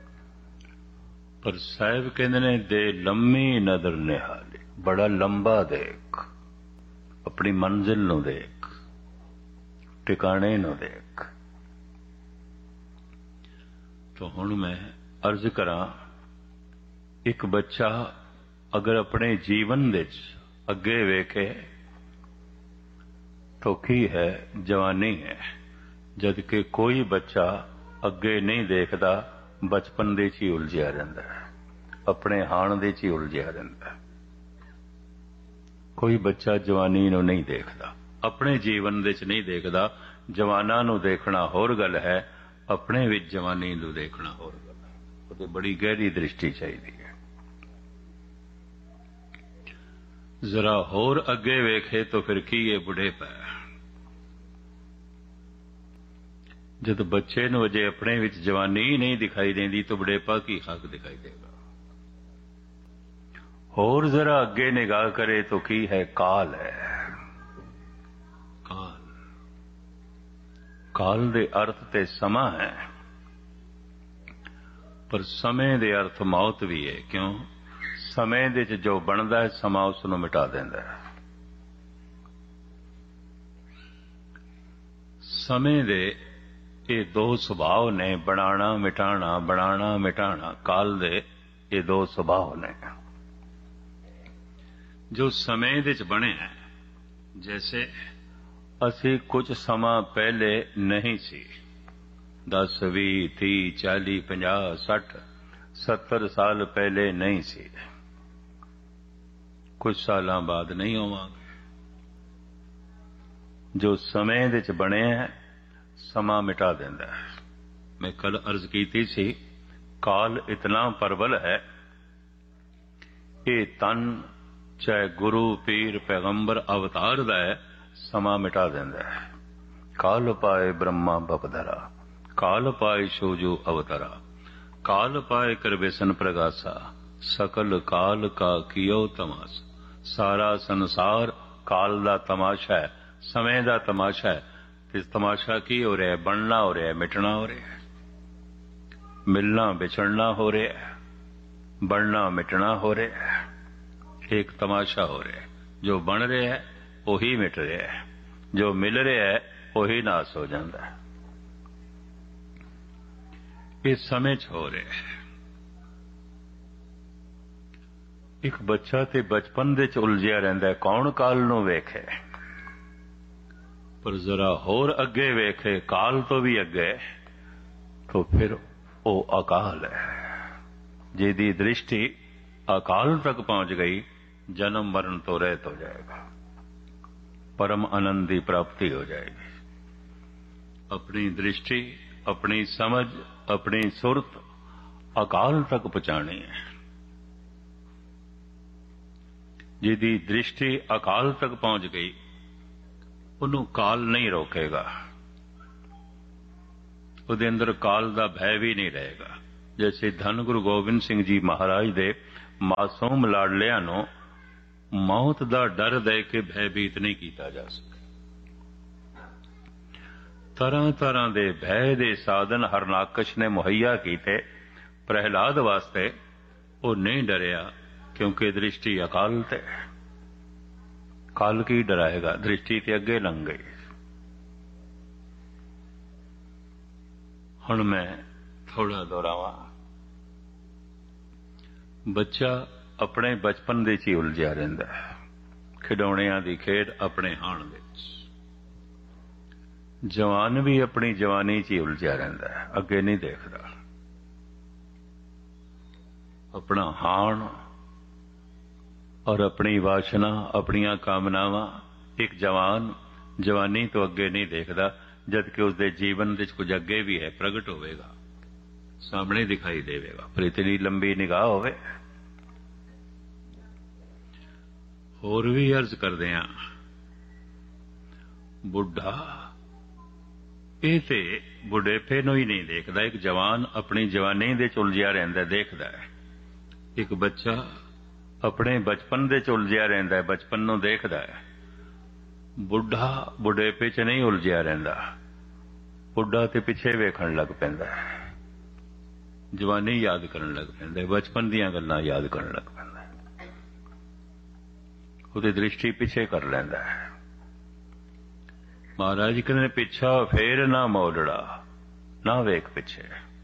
पर साहिब कहंदे ने दे लम्मी नदर निहाली, बड़ा लंबा देख, अपनी मंजिल नूं देख, टिकाणे नूं देख। तो हुण मैं अर्ज करां, एक बच्चा अगर अपने जीवन विच अगे वेखे तो की है, जवानी है। जबकि कोई बच्चा अगे नहीं देखता, बचपन दे च ही उलझिया रहिंदा है, अपने हाण दे च ही उलझिया रहिंदा है। कोई बच्चा जवानी नूं नहीं देखता, अपने जीवन दे च नहीं देखता। जवानां नूं देखना होर गल है, अपने विच जवानी नूं देखना होर गल है। उहते बड़ी गहरी दृष्टि चाहिदी है। जरा होर अगे वेखे तो फिर की है बुढ़ेपा। जब बच्चे नूं अजे अपने विच जवानी ही नहीं दिखाई देंदी तो बुढ़ेपा की हक दिखाई देगा। होर जरा अगे निगाह करे तो की है, काल है। काल, काल दे अर्थ ते समा है, पर समय दे अर्थ मौत भी है। क्यों? समय दे च जो बनदा है, समा उसनूं मिटा देंदा है। समय दे ये दो सुभाव ने, बनाना मिटाना, बनाना मिटाना। काल दे ये दो सुभाव ने जो समय दे च बने हैं। जैसे असी कुछ समा पहले नहीं सी, 10 20 30 40 50 60 70 साल पहले नहीं सी, कुछ सालां बाद नहीं होवांगे। जो समय दे च बने हैं, समा मिटा देंदा है। मैं कल अर्ज की सी, काल इतना प्रबल है, ये तन चाहे गुरु पीर पैगंबर अवतार दा है, समा मिटा देंदा है। काल पाए ब्रह्मा बपधरा, काल पाए शोजो अवतरा, काल पाए कर बेसन प्रगासा, सकल काल का कियो तमाशा। सारा संसार काल दा तमाशा है, समय दा तमाशा है। इस तमाशा की हो रहा है? बनना हो रहा है, मिटना हो रहा है, मिलना बिछड़ना हो रहा है, बनना मिटना हो रहा है। एक तमाशा हो रहा है। जो बन रहा है वही मिट रहा है, जो मिल रहा है वही नाश हो जाता है। इस समय च हो रहा है। एक बच्चा ते बचपन दे च उलझिया रहिंदा है, कौन काल नूं वेखे। पर जरा होर अगे वेखे, काल तो भी अगे, तो फिर वो अकाल है। जिहदी दृष्टि अकाल तक पहुंच गई, जन्म मरण तो रहित हो जाएगा, परम आनंद की प्राप्ति हो जाएगी। अपनी दृष्टि, अपनी समझ, अपनी सुरत अकाल तक पहुंचानी है। जिहदी दृष्टि अकाल तक पहुंच गई, उन्हों काल नहीं रोकेगा, उहदे अंदर काल दा भय भी नहीं रहेगा। जैसे धन गुरु गोबिंद सिंह जी महाराज दे मासूम लाडलियां नूं मौत दा डर दे के भयभीत नहीं किया जा सके। तरह तरह दे भय दे साधन हरनाकश ने मुहैया कीते, प्रहलाद वास्ते वो नहीं डरिया क्योंकि दृष्टि अकाल ते। काल की डराएगा, दृष्टि ते अगे लंघ गई। हुण मैं थोड़ा दोहरावां। बच्चा अपने बचपन दे च ही उलझिया रहिंदा है, खिडौणियां दी खेड अपने हाण विच। जवान भी अपनी जवानी च ही उलझिया रहिंदा है, अगे नहीं देखदा। अपना हाण और अपनी वासना, अपनियां कामनावां एक जवान जवानी तो अगे नहीं देखदा, जबकि उसके जीवन विच कुछ अगे भी है, प्रगट होवेगा, सामने दिखाई देवेगा, पर इतनी लंबी निगाह होवे। होर भी अर्ज करदे हां, बुढ़ा ਇਹ ਤੇ बुढ़ेपे ਨੂੰ ही नहीं देखदा। एक जवान अपनी जवानी दे च उलझिया रहिंदा देखदा है, एक बच्चा अपने बचपन दे च उलझिया रहिंदा है, बचपन नूं देखदा है। बुढ़ा बुढ़ेपे च नहीं उलझिया रहिंदा, बुढ़ा ते पिछे वेखण लग पैंदा है, जवानी याद करन लग पैंदा है, बचपन दीयां गल्लां याद करन लग पैंदा है, ਉਹਦੀ दृष्टि पिछे कर लैंदा है। महाराज कहते पिछा फेर ना मोड़ड़ा, ना वेख पिछे,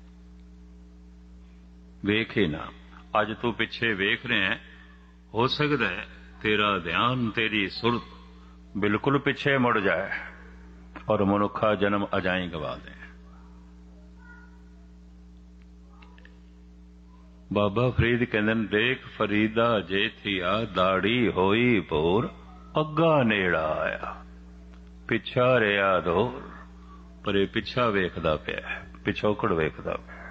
वेख ही ना। अज तू पिछे वेख रहे हैं, हो सकता है तेरा ध्यान, तेरी सुरत बिल्कुल पिछे मुड़ जाए और मनुखा जन्म अजाई गवा दे। बाबा फरीद कहते देख फरीदा जे थिया दाड़ी होई भोर, अग्गा नेड़ा आया पिछा रिया दूर। पर ये पिछा वेखदा पिया, पिछोकड़ वेखदा पिया।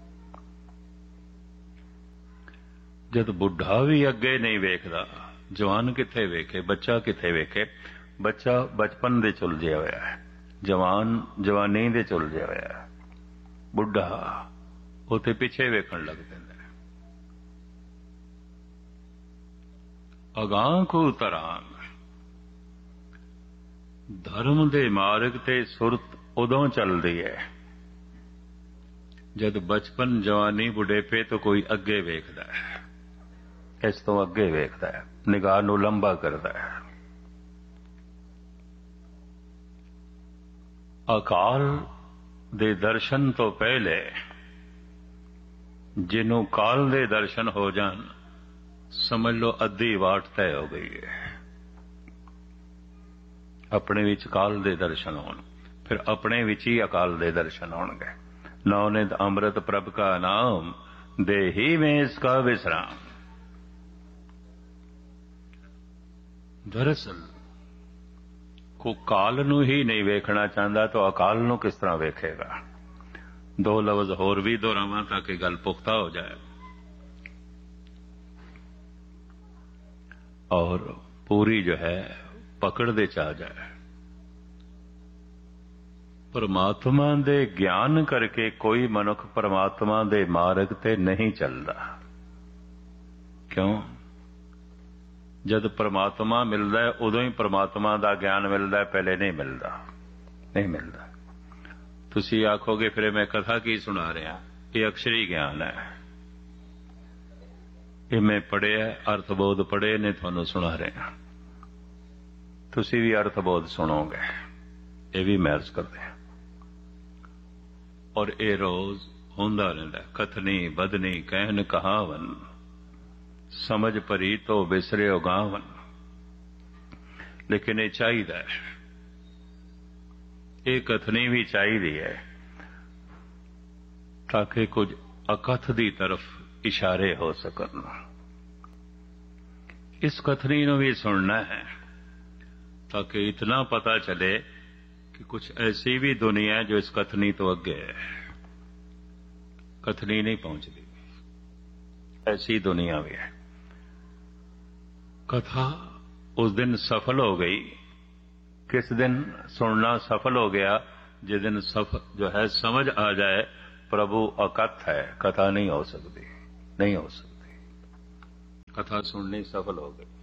जद बुढ़ा भी अगे नहीं वेखदा, जवान किथे वेखे, बच्चा किथे वेखे। बच्चा बचपन दे च उलझिया होया है, जवान जवानी दे च उलझिया होया है, बुढ़ा उते पिछे वेखण लग पैंदा है। अगां को तरांग, धर्म दे मार्ग ते सुरत उदों चलदी है जद बचपन जवानी बुढ़ेपे तो कोई अगे वेखदा है, इस तो अगे वेखदा है, निगाह नूं लंबा करदा है। अकाल दे दर्शन तो पहले जिन्हों काल दे दर्शन हो जान, समझ लो अद्धी वाट तय हो गई है। अपने विच काल दे दर्शन होण, फिर अपने विच ही अकाल दे दर्शन होणगे। नौनित अमृत प्रभ का नाम, दे ही में इसका विश्राम। दरअसल को काल नूं ही नहीं वेखना चाहता तो अकाल नूं किस तरह वेखेगा। दो लफ्ज होर भी दोहरावां ताकि गल पुख्ता हो जाए और पूरी जो है पकड़ दे च आ जाए। परमात्मा दे ज्ञान करके कोई मनुख परमात्मा दे मार्ग ते नहीं चलता। क्यों? जद परमात्मा मिलता है उदों ही परमात्मा दा ज्ञान मिलता है, पहले नहीं मिलता, नहीं मिलता। तुसी आखोगे फिर मैं कथा की सुना रहा, ये अक्षरी ज्ञान है, ये मैं पढ़िया अर्थबोध पढ़े ने थानू सुना रहा, तुसी भी अर्थबोध सुनोगे, ये भी मैं अर्ज करते हैं। और ये रोज होंदा रहिंदा, कथनी बदनी कहन कहावन, समझ परी तो बिसरियो गावन। लेकिन ये चाहिए, ये कथनी भी चाहिए है ताकि कुछ अकथ दी तरफ इशारे हो सकन। इस कथनी नूं भी सुनना है ताकि इतना पता चले कि कुछ ऐसी भी दुनिया है जो इस कथनी तो अगे है, कथनी नहीं पहुंचती, ऐसी दुनिया भी है। कथा उस दिन सफल हो गई, किस दिन सुनना सफल हो गया, जिस दिन जो है समझ आ जाए प्रभु अकथ है, कथा नहीं हो सकती, नहीं हो सकती। कथा सुननी सफल हो गई।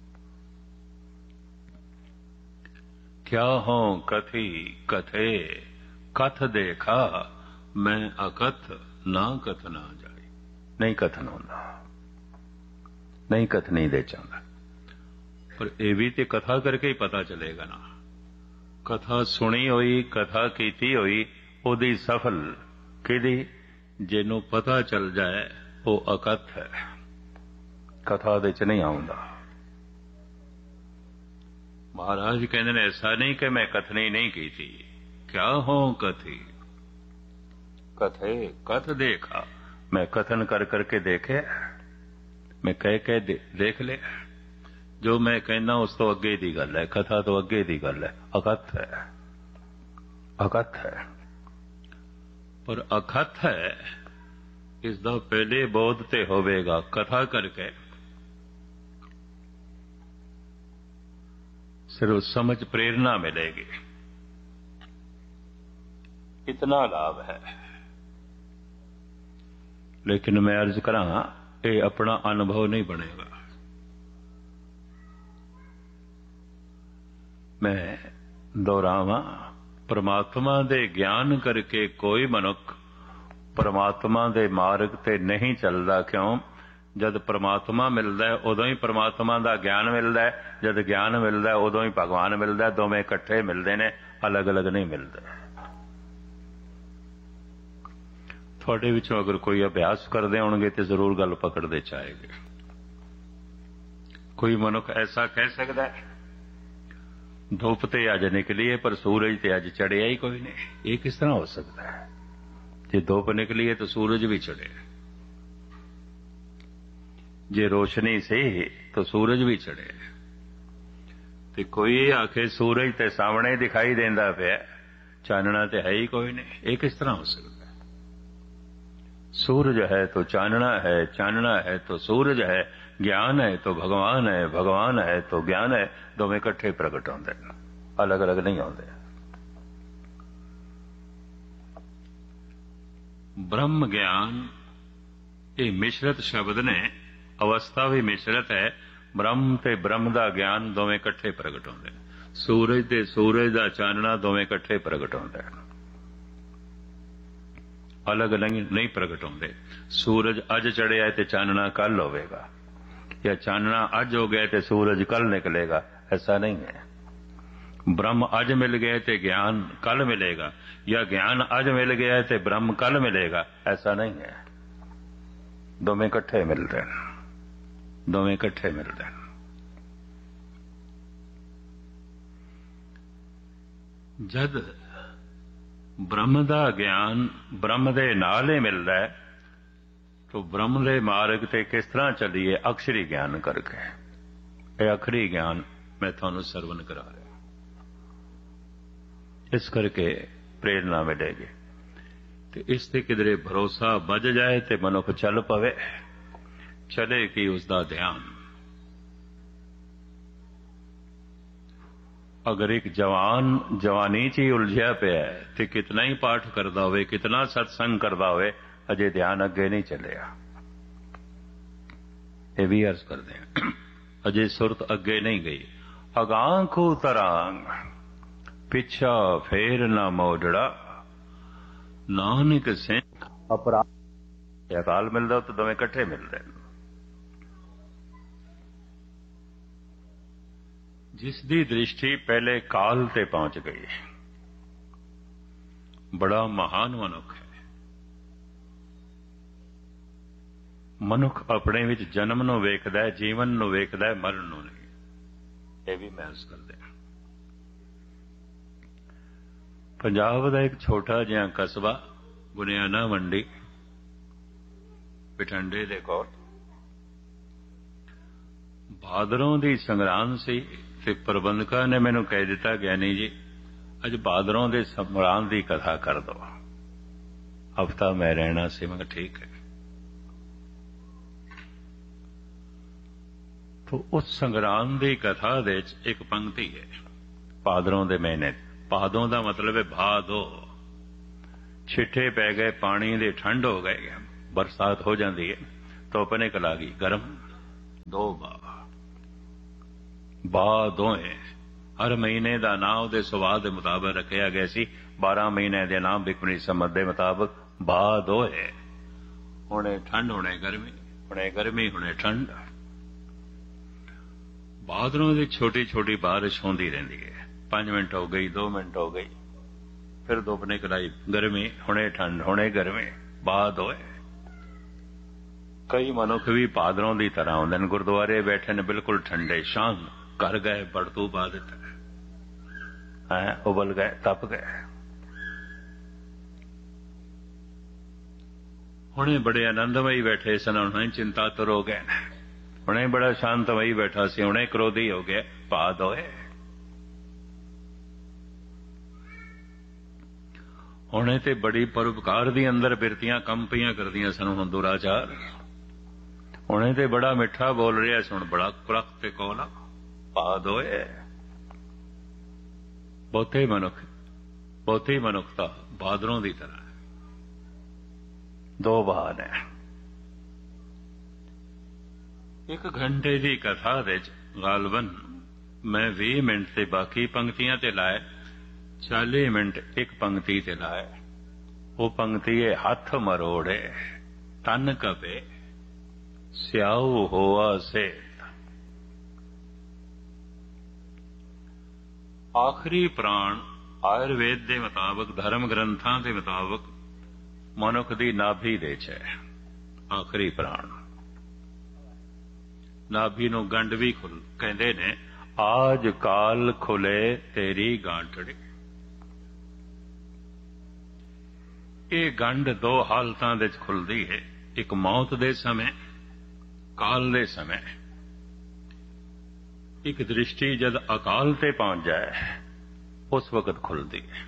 क्या हो कथी कथे, कथ देखा मैं अकथ, ना कथ ना जाई। नहीं कथन होंदा, नहीं कथनी दे चाहता, पर यह भी तो कथा करके ही पता चलेगा ना। कथा सुनी हुई, कथा कीती हुई, ओदी सफल किदी, जिन्हों पता चल जाए वो अकथ है, कथा दे च नहीं आउंदा। महाराज कहते हैं ऐसा नहीं कि मैं कथनी नहीं की थी। क्या हो कथी कथे, कथ देखा, मैं कथन कर करके देखे, मैं कह देख ले। जो मैं कहना उस तो अगे दी गल है, कथा तो अगे दी गल है, अकथ है, अकथ है। पर अकथ है इसका पहले बोध ते होवेगा, कथा करके सिर्फ समझ प्रेरणा मिलेगी, इतना लाभ है। लेकिन मैं अर्ज करा, ये अपना अनुभव नहीं बनेगा। मैं दोहरावा, परमात्मा दे ज्ञान करके कोई मनुख परमात्मा दे मार्ग ते नहीं चलता। क्यों? जद परमात्मा मिलता है उदों ही परमात्मा दा ज्ञान मिलता है, जद ज्ञान मिलता है उदों ही भगवान मिलता है। दोवें इकट्ठे मिलते ने, अलग अलग नहीं मिलते। थोड़े विचों अगर कोई अभ्यास करते होंगे तो जरूर गल पकड़ते चाहेगे। कोई मनुख ऐसा कह सकता है धुप ते अज निकली है पर सूरज ते अज चढ़िया ही कोई नहीं। ये किस तरह हो सकता है? जे धुप निकली है तो सूरज भी चढ़े, जे रोशनी से तो सूरज भी चढ़े। ते कोई आखे सूरज ते सामने दिखाई देंदा पिया, चानना ते है ही कोई नहीं। ये किस तरह हो सकता है? सूरज है तो चानना है, चानना है तो सूरज है, ज्ञान है तो भगवान है, भगवान है तो ज्ञान है। दोवें इकट्ठे प्रगट होंदे, अलग अलग नहीं होंदे। ब्रह्म ज्ञान ये मिश्रित शब्द ने, अवस्था भी मिश्रित है। ब्रह्म ते ब्रह्म दा ज्ञान दोवें इकट्ठे प्रगट होंदे। सूरज ते सूरज दा चानना दोवें इकट्ठे प्रगट होंदे, अलग अलग नहीं प्रगट होंदे। सूरज अज चढ़िया ते चानना कल होवेगा, या चानना अज हो गया ते सूरज कल निकलेगा, ऐसा नहीं है। ब्रह्म अज मिल गया ते ज्ञान कल मिलेगा, या ज्ञान अज मिल गया ते ब्रह्म कल मिलेगा, ऐसा नहीं है। दोवें इकट्ठे मिलते हैं, दोवें इकट्ठे मिलते हैं। जद ब्रह्म दा ज्ञान ब्रह्म दे नाल ही मिलता है तो ब्रह्म दे मार्ग ते किस तरह चलिए? अक्षरी ज्ञान करके। ये अखरी ज्ञान मैं थानू सरवण करा रहा, इस करके प्रेरणा मिलेगी। तो इस ते किधरे भरोसा बज जाए तो मनुख चल पवे, चले कि उसका ध्यान। अगर एक जवान जवानी च ही उलझिया पिया है तो कितना ही पाठ करता होवे, कितना सत्संग करता होवे, अजे ध्यान अगे नहीं चलिया। ये भी अर्ज करते हैं, अजे सुरत अगे नहीं गई। अगां को तरांग पिछा फेर ना मोड़ड़ा, नानक सिंह अपराध। अकाल मिलता तो दोवें इकट्ठे मिलते हैं। जिसकी दृष्टि पहले काल ते पहुंच गई, बड़ा महान मनुख है। मनुख अपने विच जन्म नूं वेखदा है, जीवन नूं वेखदा है, मरण नूं नहीं। यह भी महसूस करते हैं। पंजाब का एक छोटा जिहा कस्बा बुनियाना मंडी पिठंडे दे कोल भादरों की संग्रांद सी ते प्रबंधका ने मैनू कह दिता, ज्ञानी जी अज भादरों के संग्रांद की कथा कर दो। हफ्ता मैं रहना सी। मैं ठीक है। तो उस संग्रांद की कथा दे एक पंक्ति है, भादरों के महीने। भादों का मतलब है भादो, ਛਿੱਟੇ ਪੈ ਗਏ, ਪਾਣੀ ਦੇ ਠੰਡ ਹੋ ਗਏ, ਬਰਸਾਤ ਹੋ ਜਾਂਦੀ ਹੈ, ਧੁੱਪ ਨਿਕਲ ਆ ਗਈ ਗਰਮ। ਦੋ ਬਾ ਦੋਏ ਹਰ ਮਹੀਨੇ ਦਾ ਨਾਂ ਉਹਦੇ ਸੁਭਾਅ ਦੇ ਮੁਤਾਬਕ ਰੱਖਿਆ ਗਿਆ ਸੀ। 12 ਮਹੀਨੇ ਦੇ ਨਾਮ ਬਿਕਮਣੀ ਸਮਝ ਦੇ ਮੁਤਾਬਕ ਬਾ ਦੋਏ। ਹੁਣੇ ਠੰਡ, ਹੁਣੇ ਗਰਮੀ, ਹੁਣੇ ਗਰਮੀ, ਹੁਣੇ ਠੰਡ। ਬਾਦਲੋਂ ਦੀ ਛੋਟੀ ਛੋਟੀ ਬਾਰਿਸ਼ ਹੁੰਦੀ ਰਹਿੰਦੀ ਹੈ। 5 ਮਿੰਟ ਹੋ ਗਈ, 2 ਮਿੰਟ ਹੋ ਗਈ, ਫਿਰ ਧੁੱਪ ਨਿਕਲ ਆਈ, ਗਰਮੀ, ਹੁਣੇ ਠੰਡ, ਹੁਣੇ ਗਰਮੀ, ਬਾਦ ਹੋਏ। ਕਈ ਮਨੁੱਖ ਵੀ ਬਾਦਲੋਂ ਦੀ ਤਰ੍ਹਾਂ ਹੁੰਦੇ ਨੇ, ਗੁਰਦੁਆਰੇ ਬੈਠੇ ਨੇ ਬਿਲਕੁਲ ਠੰਡੇ, ਸ਼ਾਂਤ, ਘਰ ਗਏ ਬੜਤੂ ਪਾ ਦਿੱਤਾ ਹੈ, ਉਬਲ ਗਏ, ਤਪ ਗਏ। ਹੁਣੇ ਬੜੇ ਆਨੰਦਮਈ ਬੈਠੇ ਸਨ, ਹੁਣੇ ਚਿੰਤਾਤੁਰ ਹੋ ਗਏ, ਹੁਣੇ ਬੜਾ ਸ਼ਾਂਤਮਈ ਬੈਠਾ ਸੀ, ਹੁਣੇ ਕ੍ਰੋਧੀ ਹੋ ਗਏ, ਬਾਦ ਹੋਏ। ਹੁਣੇ ਤੇ ਬੜੀ ਪਰਉਪਕਾਰ ਦੀ ਅੰਦਰ ਬਿਰਤੀਆਂ ਕੰਮ ਪਈਆਂ ਕਰਦੀਆਂ ਸਨ, ਹੁਣ ਦੁਰਾਚਾਰ। ਹੁਣੇ ਤੇ ਬੜਾ ਮਿੱਠਾ ਬੋਲ ਰਿਹਾ ਸੀ, ਹੁਣ ਬੜਾ ਕੁਰਖ ਤੇ ਕੋਲਾ, ਬਾਦ ਹੋਏ। ਬਹੁਤੀ ਮਨੁੱਖਤਾ ਬਾਦਲੋਂ ਦੀ ਤਰ੍ਹਾਂ। ਦੋ ਬਾਦ ਹੈ। 1 ਘੰਟੇ ਦੀ ਕਥਾ ਵਿੱਚ ਗਾਲਬਨ ਮੈਂ 20 ਮਿੰਟ ਤੇ ਬਾਕੀ ਪੰਕਤੀਆਂ ਤੇ ਲਾਏ, 40 ਮਿੰਟ ਇੱਕ ਪੰਕਤੀ ਤੇ ਲਾਏ। ਉਹ ਪੰਕਤੀ ਹੈ, ਹੱਥ ਮਰੋੜੇ ਤਨ ਕਪੇ ਸਿਆਉ ਹੋਆ ਸੇ। ਆਖਰੀ ਪ੍ਰਾਣ ਆਯੁਰਵੇਦ ਦੇ ਮੁਤਾਬਕ, ਧਰਮ ਗ੍ਰੰਥਾਂ ਦੇ ਮੁਤਾਬਕ ਮਨੁੱਖ ਦੀ ਨਾਭੀ ਦੇ ਚ ਹੈ। ਆਖਰੀ ਪ੍ਰਾਣ ਨਾਭੀ ਨੂੰ ਗੰਢ ਵੀ ਕਹਿੰਦੇ ਨੇ। ਆਜ ਕਾਲ ਖੁਲੇ ਤੇਰੀ ਗਾਂਠੜੀ। ਇਹ ਗੰਢ 2 ਹਾਲਤਾਂ ਵਿੱਚ ਖੁੱਲਦੀ ਹੈ, ਇੱਕ ਮੌਤ ਦੇ ਸਮੇਂ, ਕਾਲ ਦੇ ਸਮੇਂ। ਇੱਕ ਦ੍ਰਿਸ਼ਟੀ ਜਦ ਅਕਾਲ ਤੇ ਪਹੁੰਚ ਜਾਏ ਉਸ ਵਕਤ ਖੁੱਲਦੀ ਹੈ।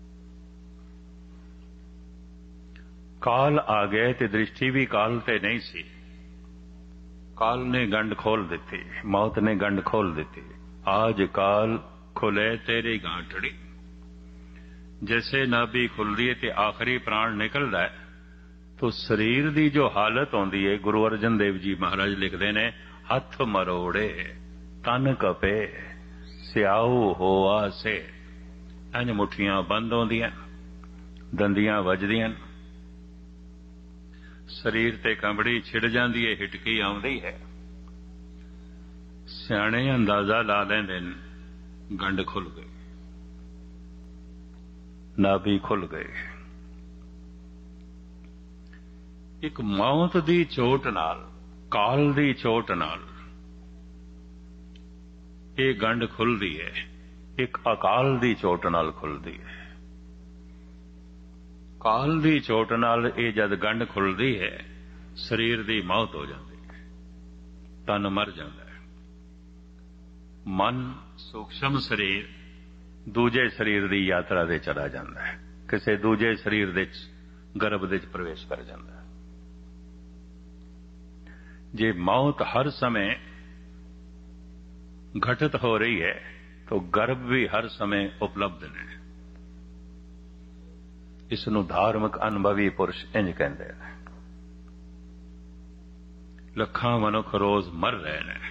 ਕਾਲ ਆ ਗਏ ਤੇ ਦ੍ਰਿਸ਼ਟੀ ਵੀ ਕਾਲ ਤੇ ਨਹੀਂ ਸੀ, ਕਾਲ ਨੇ ਗੰਢ ਖੋਲ ਦਿੱਤੀ, ਮੌਤ ਨੇ ਗੰਢ ਖੋਲ ਦਿੱਤੀ। ਆਜ ਕਾਲ ਖੁਲੇ ਤੇਰੀ ਗਾਂਠੜੀ। जैसे नाभि खुलती है तो आखिरी प्राण निकलता है, तो शरीर की जो हालत आती है, गुरु अर्जन देव जी महाराज लिखते हैं, हथ मरोड़े तन कपे स्याऊ होआ से। इंज मुठियां बंद होंदियां, दंदियां वजदियां, शरीर ते कंबड़ी छिड़ जाती है, हिटकी आउंदी है। सियाणे अंदाजा ला लेंदे ने गंढ खुल गई, नाभि खुल गए। एक मौत दी चोट नाल, काल दी चोट नाल ये गंढ खुलदी है, एक अकाल दी चोट नाल खुलदी है। काल दी चोट नाल ये जद गंढ खुलदी है, शरीर दी मौत हो जाती है, तन मर जाता है। मन सूक्ष्म शरीर दूजे शरीर की यात्रा दे चला जाता है, किसी दूजे शरीर दे गर्भ दे प्रवेश कर जाता है। जे मौत हर समय घटित हो रही है तो गर्भ भी हर समय उपलब्ध ने। इसनूं धार्मिक अनुभवी पुरुष इंज कहते हैं। लखां मनुख रोज मर रहे हैं,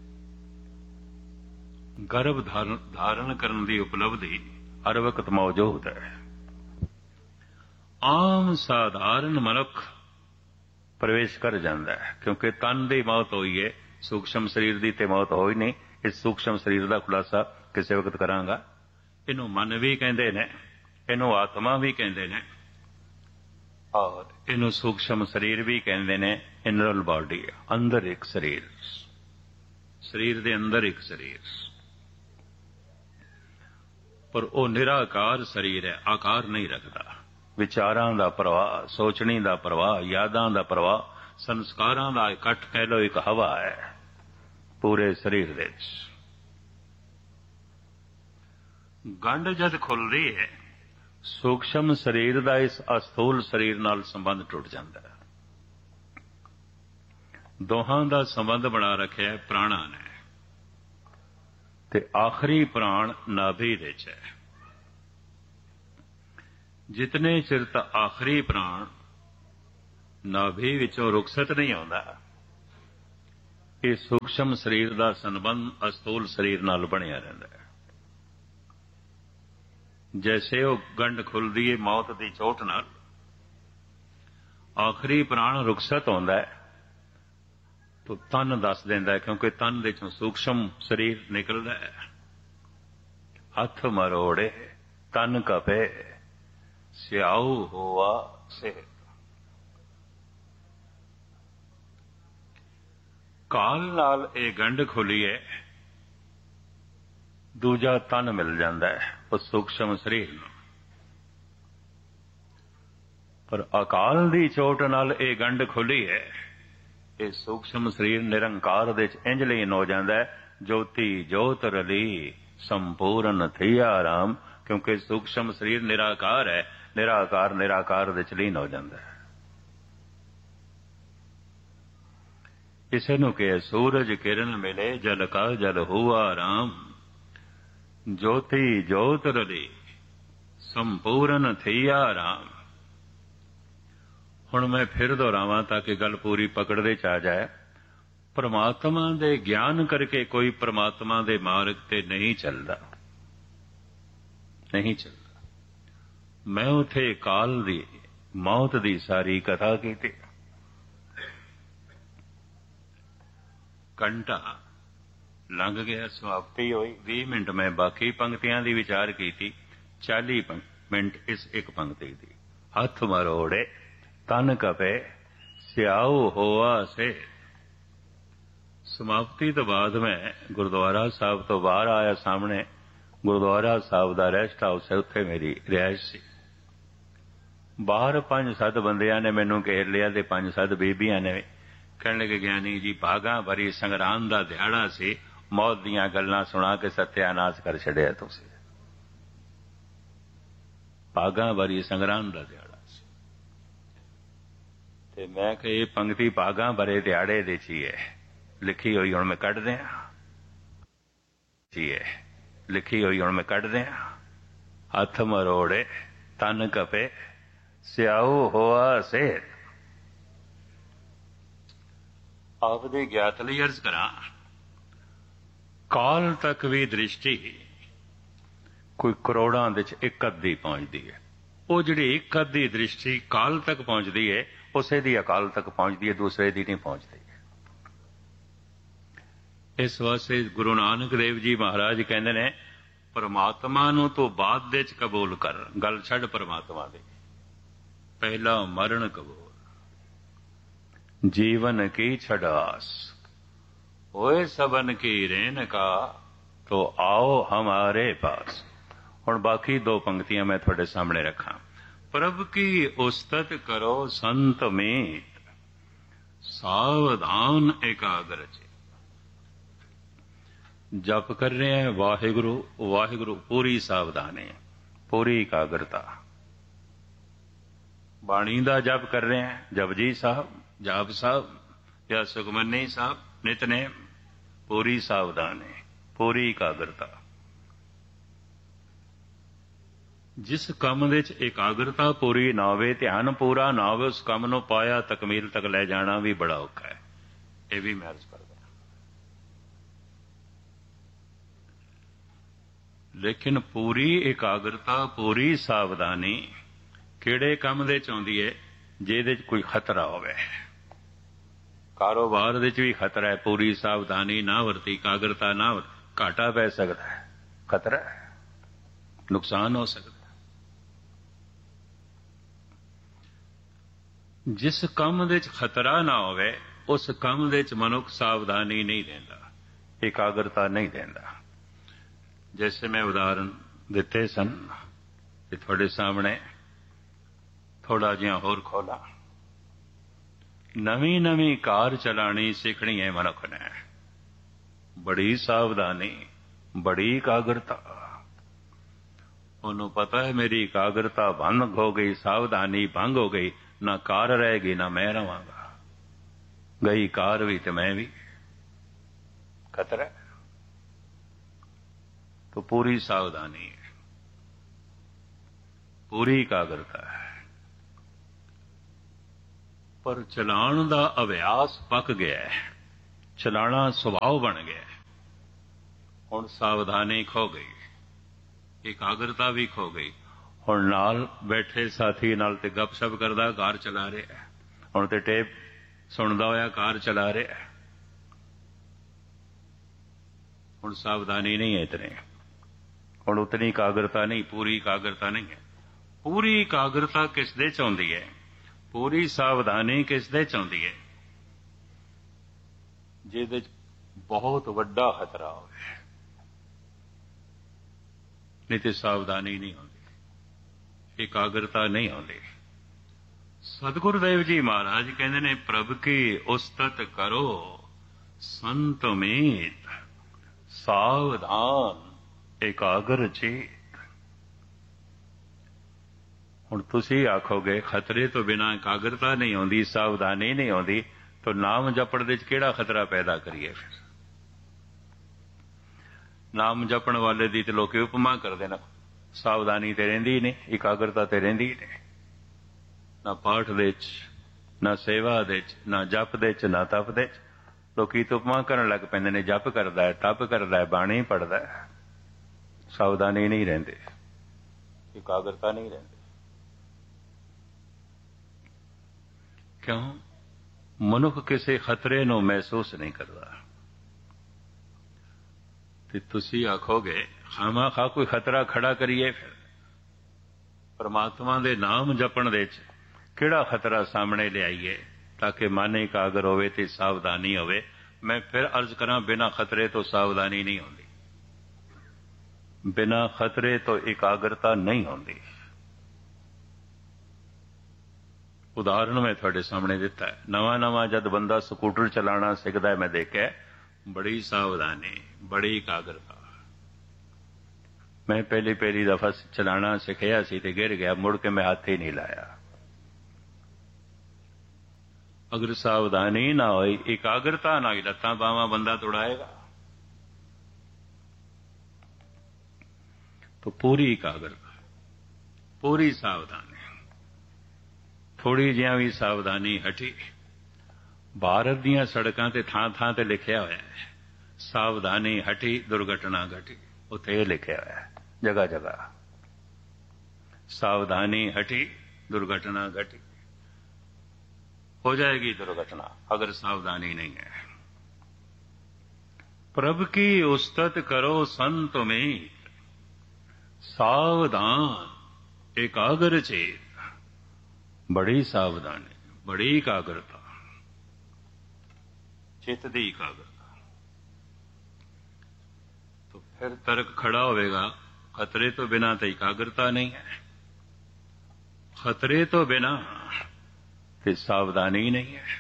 गर्भ धारण करने की उपलब्धि हर वक्त मौजूद है। आम साधारण मनुख प्रवेश कर जाता है, क्योंकि तन की मौत हुई है, सूक्ष्म शरीर की तो मौत हो ही नहीं। इस सूक्ष्म शरीर का खुलासा किसी वक्त करांगा। इनू मन भी कहते हैं, इनू आत्मा भी कहते हैं, और इनू सूक्ष्म शरीर भी कहते हैं। इनरल बॉडी, अंदर एक शरीर, शरीर के अंदर एक शरीर, पर वो निराकार शरीर है, आकार नहीं रखता। विचारां दा प्रवाह, सोचनी दा प्रवाह, यादां दा प्रवाह, संस्कारां दा इकट्ठ कह लो, एक हवा है पूरे शरीर दे। गंढ जद खुलदी है, सूक्ष्म शरीर दा इस अस्थूल शरीर नाल संबंध टुट जाता है। दोहां दा संबंध बना रखिया है प्राणा ने, ते आखिरी प्राण नाभि दे च है। ਜਿਤਨੇ ਚਿਰ ਤਾਂ ਆਖਰੀ ਪ੍ਰਾਣ ਨਾਭੀ ਵਿੱਚੋਂ ਰੁਖਸਤ ਨਹੀਂ ਆਉਂਦਾ, ਇਹ ਸੂਖਸ਼ਮ ਸਰੀਰ ਦਾ ਸੰਬੰਧ ਅਸਤੂਲ ਸਰੀਰ ਨਾਲ ਬਣਿਆ ਰਹਿੰਦਾ ਹੈ। ਜੈਸੇ ਉਹ ਗੰਢ ਖੁੱਲਦੀ ਹੈ ਮੌਤ ਦੀ ਚੋਟ ਨਾਲ, ਆਖਰੀ ਪ੍ਰਾਣ ਰੁਖਸਤ ਆਉਂਦਾ ਹੈ ਤਾਂ ਤਨ ਦੱਸ ਦਿੰਦਾ ਹੈ, ਕਿਉਂਕਿ ਤਨ ਦੇ ਚੋਂ ਸੂਖਸ਼ਮ ਸਰੀਰ ਨਿਕਲਦਾ ਹੈ। ਹੱਥ ਮਰੋੜੇ ਤਨ ਕਪੇ ਸਿਆਉ ਹੋਆ ਸੇ। ਕਾਲ ਨਾਲ ਇਹ ਗੰਢ ਖੁੱਲੀ ਹੈ, ਦੂਜਾ ਤਨ ਮਿਲ ਜਾਂਦਾ ਹੈ ਉਸ ਸੂਖਸ਼ਮ ਸਰੀਰ ਨੂੰ। ਪਰ ਅਕਾਲ ਦੀ ਚੋਟ ਨਾਲ ਇਹ ਗੰਢ ਖੁੱਲੀ ਹੈ, ਇਹ ਸੂਖਸ਼ਮ ਸਰੀਰ ਨਿਰੰਕਾਰ ਦੇ ਚ ਇੰਜ ਲੀਨ ਹੋ ਜਾਂਦਾ ਹੈ, ਜੋਤੀ ਜੋਤ ਰਲੀ ਸੰਪੂਰਨ ਥੀਆ ਰਾਮ। ਕਿਉਂਕਿ ਸੂਖਸ਼ਮ ਸਰੀਰ ਨਿਰਾਕਾਰ ਹੈ, ਨਿਰਾਕਾਰ ਨਿਰਾਕਾਰ ਦੇ ਚ ਲੀਨ ਹੋ ਜਾਂਦਾ ਹੈ। ਇਸੇ ਨੂੰ ਕਿ ਸੂਰਜ ਕਿਰਨ ਮਿਲੇ ਜਲ ਕਾ ਜਲ ਹੁਆ ਰਾਮ, ਜੋਤੀ ਜੋਤ ਰਲੀ ਸੰਪੂਰਨ ਥੀਆ ਰਾਮ। ਹੁਣ ਮੈਂ ਫਿਰ ਦੁਹਰਾਵਾਂ ਤਾਂ ਕਿ ਗੱਲ ਪੂਰੀ ਪਕੜ ਚ ਆ ਜਾਏ। ਪਰਮਾਤਮਾ ਦੇ ਗਿਆਨ ਕਰਕੇ ਕੋਈ ਪਰਮਾਤਮਾ ਦੇ ਮਾਰਗ ਤੇ ਨਹੀਂ ਚੱਲਦਾ, ਨਹੀਂ ਚੱਲਦਾ। ਮੈਂ ਉਥੇ ਕਾਲ ਦੀ ਮੌਤ ਦੀ ਸਾਰੀ ਕਥਾ ਕੀਤੀ। ਘੰਟਾ ਲੰਘ ਗਿਆ, ਸਮਾਪਤੀ ਹੋਈ। 20 ਮਿੰਟ ਮੈਂ ਬਾਕੀ ਪੰਕਤੀਆਂ ਦੀ ਵਿਚਾਰ ਕੀਤੀ, 40 ਮਿੰਟ ਇਸ ਇੱਕ ਪੰਕਤੀ ਦੀ। ਹੱਥ ਮਰੋੜੇ ਤਨ ਕਪੇ ਸਿਆਉ ਹੋਆ ਸੇ। ਸਮਾਪਤੀ ਤੋਂ ਬਾਅਦ ਮੈਂ ਗੁਰਦੁਆਰਾ ਸਾਹਿਬ ਤੋਂ ਬਾਹਰ ਆਇਆ। ਸਾਹਮਣੇ ਗੁਰਦੁਆਰਾ ਸਾਹਿਬ ਦਾ ਰੈਸਟ ਹਾਊਸ ਹੈ, ਉੱਥੇ ਮੇਰੀ ਰਿਹਾਇਸ਼ ਸੀ। ਬਾਹਰ 5-7 ਬੰਦਿਆਂ ਨੇ ਮੈਨੂੰ ਘੇਰ ਲਿਆ ਤੇ 5-7 ਬੀਬੀਆਂ ਨੇ। ਕਹਿਣ ਲੱਗੇ, ਗਿਆਨੀ ਜੀ ਭਾਗਾਂ ਭਰੀ ਸੰਗਰਾਮ ਦਾ ਦਿਹਾੜਾ ਸੀ, ਮੌਤ ਦੀਆਂ ਗੱਲਾਂ ਸੁਣਾ ਕੇ ਸਤਿਆਨਾਸ਼ ਕਰ ਛੱਡਿਆ ਤੁਸੀਂ। ਭਾਗਾਂ ਭਰੀ ਸੰਗਰਾਮ ਦਾ ਦਿਹਾੜਾ ਸੀ। ਤੇ ਮੈਂ ਕਿਹਾ ਇਹ ਪੰਕਤੀ ਭਾਗਾਂ ਭਰੇ ਦਿਹਾੜੇ ਦੇ ਚ ਹੀ ਹੈ ਲਿਖੀ ਹੋਈ, ਹੁਣ ਮੈਂ ਕੱਢ ਦਿਆਂ ਜੀ ਹੈ ਲਿਖੀ ਹੋਈ, ਹੁਣ ਮੈਂ ਕੱਢ ਦਿਆਂ। ਹੱਥ ਮਰੋੜੇ ਤਨ ਕਪੇ ਸਿਆਉ ਹੋਆ ਸੇ। ਆਪ ਦੇ ਗਿਆਤ ਲਈ ਅਰਜ਼ ਕਰਾਂ, ਕਾਲ ਤੱਕ ਵੀ ਦ੍ਰਿਸ਼ਟੀ ਕੋਈ ਕਰੋੜਾਂ ਦੇ ਚ ਇੱਕ ਅੱਧੀ ਪਹੁੰਚਦੀ ਹੈ। ਉਹ ਜਿਹੜੀ ਇੱਕ ਅੱਧੀ ਦ੍ਰਿਸ਼ਟੀ ਕਾਲ ਤੱਕ ਪਹੁੰਚਦੀ ਹੈ, ਉਸੇ ਦੀ ਅਕਾਲ ਤੱਕ ਪਹੁੰਚਦੀ ਹੈ, ਦੂਸਰੇ ਦੀ ਨਹੀਂ ਪਹੁੰਚਦੀ। ਇਸ ਵਾਸਤੇ ਗੁਰੂ ਨਾਨਕ ਦੇਵ ਜੀ ਮਹਾਰਾਜ ਕਹਿੰਦੇ ਨੇ, ਪਰਮਾਤਮਾ ਨੂੰ ਤੂੰ ਬਾਅਦ ਦੇ ਚ ਕਬੂਲ ਕਰ, ਗੱਲ ਛੱਡ ਪਰਮਾਤਮਾ ਦੀ, ਪਹਿਲਾ ਮਰਨ ਕਬੂਲ। जीवन की छड़ास होए सबन की रेन का तो आओ हमारे पास। हुण बाकी 2 पंक्तियां मैं थोड़े सामने रखा। प्रभ की उस्तत करो संत मीत, सावधान एकाग्र चे। जप कर रहे हैं वाहिगुरु वाहिगुरु, पूरी सावधानी, पूरी एकाग्रता। बाणी दा जप कर रहे हैं, जपजी साहब, जाप साहब या सुखमनी साहब, नितनेम, पूरी सावधानी, पूरी एकाग्रता। जिस ਕੰਮ ਦੇ ਚ ਇਕਾਗਰਤਾ ਪੂਰੀ ਨਾ ਹੋਵੇ, ਧਿਆਨ ਪੂਰਾ ਨਾ ਹੋਵੇ, ਉਸ ਕੰਮ ਨੂੰ ਪਾਇਆ ਤਕਮੀਲ ਤੱਕ ਲੈ ਜਾਣਾ ਵੀ ਬੜਾ ਔਖਾ ਹੈ। ਇਹ ਵੀ ਮੈਂ ਅਰਜ਼ ਕਰਦਾ। ਲੇਕਿਨ ਪੂਰੀ ਇਕਾਗਰਤਾ, ਪੂਰੀ ਸਾਵਧਾਨੀ ਕਿਹੜੇ ਕੰਮ ਦੇ ਚ ਆਉਂਦੀ ਹੈ? ਜਿਹਦੇ ਚ ਕੋਈ ਖਤਰਾ ਹੋਵੇ। ਕਾਰੋਬਾਰ ਦੇ ਚ ਵੀ ਖਤਰਾ ਹੈ, ਪੂਰੀ ਸਾਵਧਾਨੀ ਨਾ ਵਰਤੀ, ਇਕਾਗਰਤਾ ਨਾ ਵਰਤੀ, ਘਾਟਾ ਪੈ ਸਕਦਾ ਹੈ, ਖਤਰਾ ਹੈ, ਨੁਕਸਾਨ ਹੋ ਸਕਦਾ। ਜਿਸ ਕੰਮ ਦੇ ਚ ਖਤਰਾ ਨਾ ਹੋਵੇ, ਉਸ ਕੰਮ ਦੇ ਚ ਮਨੁੱਖ ਸਾਵਧਾਨੀ ਨਹੀਂ ਦਿੰਦਾ, ਇਕਾਗਰਤਾ ਨਹੀਂ ਦਿੰਦਾ। ਜੈਸੇ ਮੈਂ ਉਦਾਹਰਨ ਦਿੱਤੇ ਸਨ, ਕਿ ਤੁਹਾਡੇ ਸਾਹਮਣੇ ਥੋੜਾ ਜਿਹਾ ਹੋਰ ਖੋਲਾ। ਨਵੀਂ ਨਵੀਂ ਕਾਰ ਚਲਾਣੀ ਸਿੱਖਣੀ ਹੈ ਮਨੁੱਖ ਨੇ, ਬੜੀ ਸਾਵਧਾਨੀ, ਬੜੀ ਇਕਾਗਰਤਾ। ਉਹਨੂੰ ਪਤਾ ਹੈ ਮੇਰੀ ਇਕਾਗਰਤਾ ਭੰਗ ਹੋ ਗਈ, ਸਾਵਧਾਨੀ ਭੰਗ ਹੋ ਗਈ, ਨਾ ਕਾਰ ਰਹੇਗੀ ਨਾ ਮੈਂ ਰਵਾਂਗਾ, ਗਈ ਕਾਰ ਵੀ ਤੇ ਮੈਂ ਵੀ, ਖਤਰਾ। तो पूरी सावधानी है। ਪੂਰੀ ਇਕਾਗਰਤਾ ਹੈ। ਪਰ ਚਲਾਉਣ ਦਾ ਅਭਿਆਸ ਪੱਕ ਗਿਆ ਹੈ, ਚਲਾਣਾ ਸੁਭਾਅ ਬਣ ਗਿਆ। ਹੁਣ ਸਾਵਧਾਨੀ ਖੋ ਗਈ, ਇਕਾਗਰਤਾ ਵੀ ਖੋ ਗਈ। ਹੁਣ ਨਾਲ ਬੈਠੇ ਸਾਥੀ ਨਾਲ ਤੇ ਗੱਪਸ਼ਪ ਕਰਦਾ ਕਾਰ ਚਲਾ ਰਿਹਾ, ਹੁਣ ਤੇ ਟੇਪ ਸੁਣਦਾ ਹੋਇਆ ਕਾਰ ਚਲਾ ਰਿਹਾ। ਹੁਣ ਸਾਵਧਾਨੀ ਨਹੀਂ ਹੈ ਇਤਨੀ, ਹੁਣ ਉਤਨੀ ਇਕਾਗਰਤਾ ਨਹੀਂ, ਪੂਰੀ ਇਕਾਗਰਤਾ ਨਹੀਂ ਹੈ। ਪੂਰੀ ਇਕਾਗਰਤਾ ਕਿਸ ਦੇ ਚ ਆਉਂਦੀ ਹੈ, ਪੂਰੀ ਸਾਵਧਾਨੀ ਕਿਸ ਦੇ ਚ ਆਉਂਦੀ ਹੈ? ਜਿਹਦੇ ਚ ਬਹੁਤ ਵੱਡਾ ਖਤਰਾ ਹੋਵੇ, ਨਹੀਂ ਤੇ ਸਾਵਧਾਨੀ ਨਹੀਂ ਆਉਂਦੀ, ਇਕਾਗਰਤਾ ਨਹੀਂ ਆਉਂਦੀ। ਸਤਿਗੁਰੂ ਦੇਵ ਜੀ ਮਹਾਰਾਜ ਕਹਿੰਦੇ ਨੇ, ਪ੍ਰਭ ਕੀ ਉਸਤਤ ਕਰੋ ਸੰਤ ਮੀਤ, ਸਾਵਧਾਨ ਇਕਾਗਰ ਚੀਤ। ਹੁਣ ਤੁਸੀਂ ਆਖੋਗੇ ਖਤਰੇ ਤੋਂ ਬਿਨਾਂ ਇਕਾਗਰਤਾ ਨਹੀਂ ਆਉਂਦੀ, ਸਾਵਧਾਨੀ ਨਹੀਂ ਆਉਂਦੀ, ਤਾਂ ਨਾਮ ਜਪਣ ਦੇ ਚ ਕਿਹੜਾ ਖਤਰਾ ਪੈਦਾ ਕਰੀਏ? ਫਿਰ ਨਾਮ ਜਪਣ ਵਾਲੇ ਦੀ ਤੇ ਲੋਕੀ ਉਪਮਾ ਕਰਦੇ ਨੇ, ਸਾਵਧਾਨੀ ਤੇ ਰਹਿੰਦੀ ਨਹੀਂ, ਇਕਾਗਰਤਾ ਤੇ ਰਹਿੰਦੀ ਨਹੀਂ। ਨਾ ਪਾਠ ਦੇ ਚ, ਨਾ ਸੇਵਾ ਦੇ ਚ, ਨਾ ਜਪ ਦੇ ਚ, ਨਾ ਤਪ ਦੇ ਚ। ਲੋਕੀ ਤਾਂ ਉਪਮਾ ਕਰਨ ਲੱਗ ਪੈਂਦੇ ਨੇ, ਜਪ ਕਰਦਾ ਹੈ, ਤਪ ਕਰਦਾ ਹੈ, ਬਾਣੀ ਪੜ੍ਹਦਾ ਹੈ, ਸਾਵਧਾਨੀ ਨਹੀਂ ਰਹਿੰਦੇ, ਇਕਾਗਰਤਾ ਨਹੀਂ ਰਹਿੰਦੀ। ਕਿਉਂ? ਮਨੁੱਖ ਕਿਸੇ ਖਤਰੇ ਨੂੰ ਮਹਿਸੂਸ ਨਹੀਂ ਕਰਦਾ। ਤੇ ਤੁਸੀਂ ਆਖੋਗੇ ਖਾਮਾ ਕੋਈ ਖਤਰਾ ਖੜਾ ਕਰੀਏ, ਫਿਰ ਪਰਮਾਤਮਾ ਦੇ ਨਾਮ ਜਪਣ ਦੇ ਚ ਕਿਹੜਾ ਖਤਰਾ ਸਾਹਮਣੇ ਲਿਆਈਏ ਤਾਂ ਕਿ ਮਨ ਇਕਾਗਰ ਹੋਵੇ ਤੇ ਸਾਵਧਾਨੀ ਹੋਵੇ? ਮੈਂ ਫਿਰ ਅਰਜ਼ ਕਰਾਂ, ਬਿਨਾਂ ਖਤਰੇ ਤੋਂ ਸਾਵਧਾਨੀ ਨਹੀਂ ਹੁੰਦੀ, ਬਿਨਾਂ ਖਤਰੇ ਤੋਂ ਇਕਾਗਰਤਾ ਨਹੀਂ ਹੁੰਦੀ। ਉਦਾਹਰਨ ਮੈਂ ਤੁਹਾਡੇ ਸਾਹਮਣੇ ਦਿੱਤਾ ਹੈ। ਨਵਾਂ ਜਦ ਬੰਦਾ ਸਕੂਟਰ ਚਲਾਉਣਾ ਸਿੱਖਦਾ ਹੈ, ਮੈਂ ਦੇਖਿਆ ਬੜੀ ਸਾਵਧਾਨੀ, ਬੜੀ ਇਕਾਗਰਤਾ। ਮੈਂ ਪਹਿਲੀ ਦਫਾ ਚਲਾਉਣਾ ਸਿੱਖਿਆ ਸੀ ਤੇ ਗਿਰ ਗਿਆ, ਮੁੜ ਕੇ ਮੈਂ ਹੱਥ ਹੀ ਨਹੀਂ ਲਾਇਆ। ਅਗਰ ਸਾਵਧਾਨੀ ਨਾ ਹੋਈ, ਇਕਾਗਰਤਾ ਨਾ ਹੋਈ, ਲੱਤਾਂ ਬਾਹਾਂ ਬੰਦਾ ਤੁੜਾਏਗਾ। तो पूरी इकाग्रता, पूरी सावधानी। थोड़ी जिहा भी सावधानी हटी। भारत दीआं सड़कां ते थां ते लिखिया होया है, सावधानी हटी दुर्घटना घटी। उत्थे ये लिखिया होया है जगह जगह, सावधानी हटी दुर्घटना घटी। हो जाएगी दुर्घटना अगर सावधानी नहीं है। प्रभ की उस्तत करो संत में, सावधान एकाग्र चेत। बड़ी सावधानी, बड़ी एकाग्रता, चित्त दी एकाग्रता। तो फिर तर्क खड़ा होगा, खतरे तो बिना तो एकाग्रता नहीं है, खतरे तो बिना तो सावधानी नहीं है।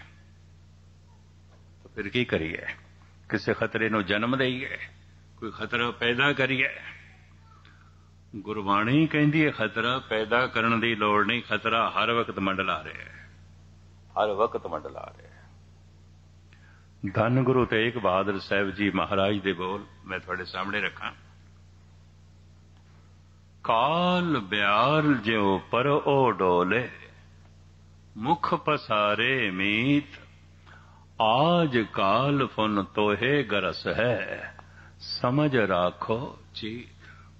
तो फिर की करिए? किसी खतरे नूं जन्म देईए, कोई खतरा पैदा करिए? ਗੁਰਬਾਣੀ ਕਹਿੰਦੀ ਹੈ ਖਤਰਾ ਪੈਦਾ ਕਰਨ ਦੀ ਲੋੜ ਨਹੀਂ, ਖਤਰਾ ਹਰ ਵਕਤ ਮੰਡਲਾ ਰਿਹਾ ਹੈ, ਹਰ ਵਕਤ ਮੰਡਲਾ ਰਿਹਾ ਹੈ। ਧੰਨ ਗੁਰੂ ਤੇਗ ਬਹਾਦਰ ਸਾਹਿਬ ਜੀ ਮਹਾਰਾਜ ਦੇ ਬੋਲ ਮੈਂ ਤੁਹਾਡੇ ਸਾਹਮਣੇ ਰੱਖਾਂ। ਕਾਲ ਬਿਆਰ ਜਿਉ ਪਰ ਓ ਡੋਲੇ, ਮੁਖ ਪਸਾਰੇ ਮੀਤ। ਆਜ ਕਾਲ ਫੁਨ ਤੋਹੇ ਗਰਸ ਹੈ, ਸਮਝ ਰਾਖੋ ਚੀਤ।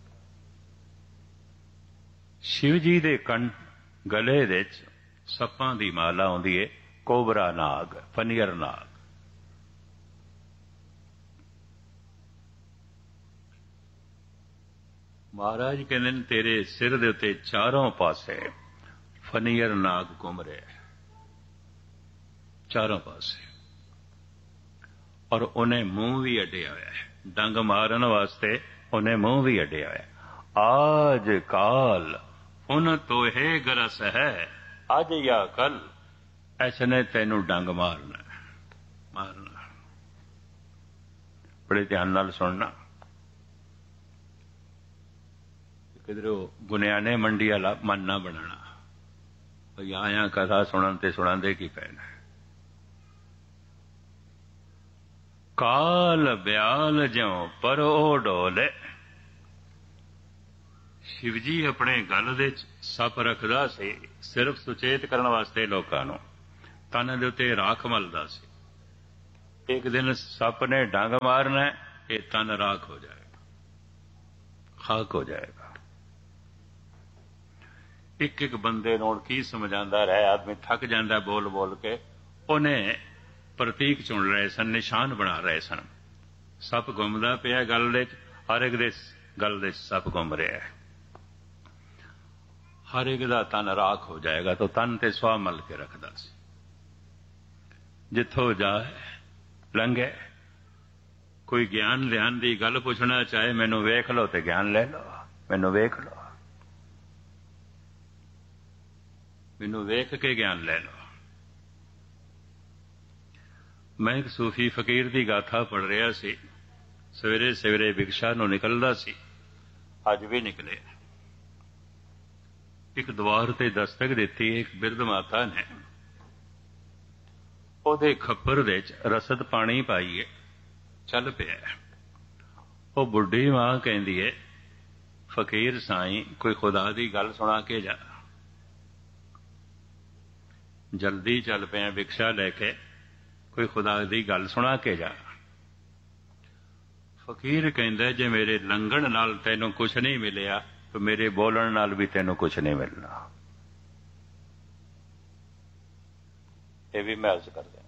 शिव जी दे कण गले दे सप्पां दी माला आउंदी है, कोबरा नाग, फनियर नाग। महाराज कहंदे ने तेरे सिर दे उत्ते चारों पासे फनियर नाग घूम रहे, चारों पासे, और उन्हें मुंह भी अड्डिया होया है, डंग मारन वास्ते उन्हें मुंह भी अड्डिया होया है। आज काल उन तोहे गरस है, अज या कल ऐसने तेनू डंग मारना मारना। बड़े ध्यान नाल सुनना। किधरों गुनियाने मंडी वाला मन ना बनाना, भाई आया कथा सुनन ते सुनांदे की पैना। काल ब्याल ज्यों पर ओ डोले, ਸ਼ਿਵ ਜੀ ਆਪਣੇ ਗਲ ਦੇ ਚ ਸੱਪ ਰੱਖਦਾ ਸੀ, ਸਿਰਫ ਸੁਚੇਤ ਕਰਨ ਵਾਸਤੇ ਲੋਕਾਂ ਨੂੰ। ਤਨ ਦੇ ਉੱਤੇ ਰਾਖ ਮਲਦਾ ਸੀ। ਇੱਕ ਦਿਨ ਸੱਪ ਨੇ ਡੰਗ ਮਾਰਨਾ, ਇਹ ਤਨ ਰਾਖ ਹੋ ਜਾਏਗਾ, ਖਾਕ ਹੋ ਜਾਏਗਾ। ਇੱਕ ਇੱਕ ਬੰਦੇ ਨੂੰ ਕੀ ਸਮਝਾਉਂਦਾ ਰਹੇ, ਆਦਮੀ ਥੱਕ ਜਾਂਦਾ ਬੋਲ ਬੋਲ ਕੇ। ਉਹਨੇ ਪ੍ਰਤੀਕ ਚੁਣ ਰਹੇ ਸਨ, ਨਿਸ਼ਾਨ ਬਣਾ ਰਹੇ ਸਨ। ਸੱਪ ਘੁੰਮਦਾ ਪਿਆ ਗਲ ਦੇ ਚ, ਹਰ ਇੱਕ ਦੇ ਗਲ ਦੇ ਸੱਪ ਘੁੰਮ ਰਿਹਾ ਹੈ। ਹਰ ਇੱਕ ਦਾ ਤਨ ਰਾਖ ਹੋ ਜਾਏਗਾ। ਤਾਂ ਤਨ ਤੇ ਸਵਾ ਮਲ ਕੇ ਰੱਖਦਾ ਸੀ। ਜਿੱਥੋਂ ਜਾਏ ਲੰਘੇ, ਕੋਈ ਗਿਆਨ ਲਿਆਣ ਦੀ ਗੱਲ ਪੁੱਛਣਾ ਚਾਹੇ, ਮੈਨੂੰ ਵੇਖ ਲਓ ਤੇ ਗਿਆਨ ਲੈ ਲਓ, ਮੈਨੂੰ ਵੇਖ ਲਓ, ਮੈਨੂੰ ਵੇਖ ਕੇ ਗਿਆਨ ਲੈ ਲਓ। ਮੈਂ ਇੱਕ ਸੂਫੀ ਫਕੀਰ ਦੀ ਗਾਥਾ ਪੜ੍ਹ ਰਿਹਾ ਸੀ। ਸਵੇਰੇ ਸਵੇਰੇ ਬਿਕਸ਼ਾ ਨੂੰ ਨਿਕਲਦਾ ਸੀ, ਅੱਜ ਵੀ ਨਿਕਲੇ। ਇੱਕ ਦੁਆਰ ਤੇ ਦਸਤਕ ਦਿੱਤੀ। ਇੱਕ ਬਿਰਧ ਮਾਤਾ ਨੇ ਉਹਦੇ ਖੱਪਰ ਦੇ ਚ ਰਸਦ ਪਾਣੀ ਪਾਈਏ, ਚੱਲ ਪਿਆ। ਉਹ ਬੁੱਢੀ ਮਾਂ ਕਹਿੰਦੀ ਏ, ਫਕੀਰ ਸਾਈਂ ਕੋਈ ਖੁਦਾ ਦੀ ਗੱਲ ਸੁਣਾ ਕੇ ਜਾ। ਜਲਦੀ ਚੱਲ ਪਿਆ ਬਿਕਸ਼ਾ ਲੈ ਕੇ, ਕੋਈ ਖੁਦਾ ਦੀ ਗੱਲ ਸੁਣਾ ਕੇ ਜਾ। ਫਕੀਰ ਕਹਿੰਦਾ, ਜੇ ਮੇਰੇ ਲੰਘਣ ਨਾਲ ਤੈਨੂੰ ਕੁਛ ਨਹੀਂ ਮਿਲਿਆ ਤਾਂ ਮੇਰੇ ਬੋਲਣ ਨਾਲ ਵੀ ਤੈਨੂੰ ਕੁਛ ਨਹੀਂ ਮਿਲਣਾ। ਇਹ ਵੀ ਮੈਂ ਅਰਜ਼ ਕਰ ਦੇਣਾ।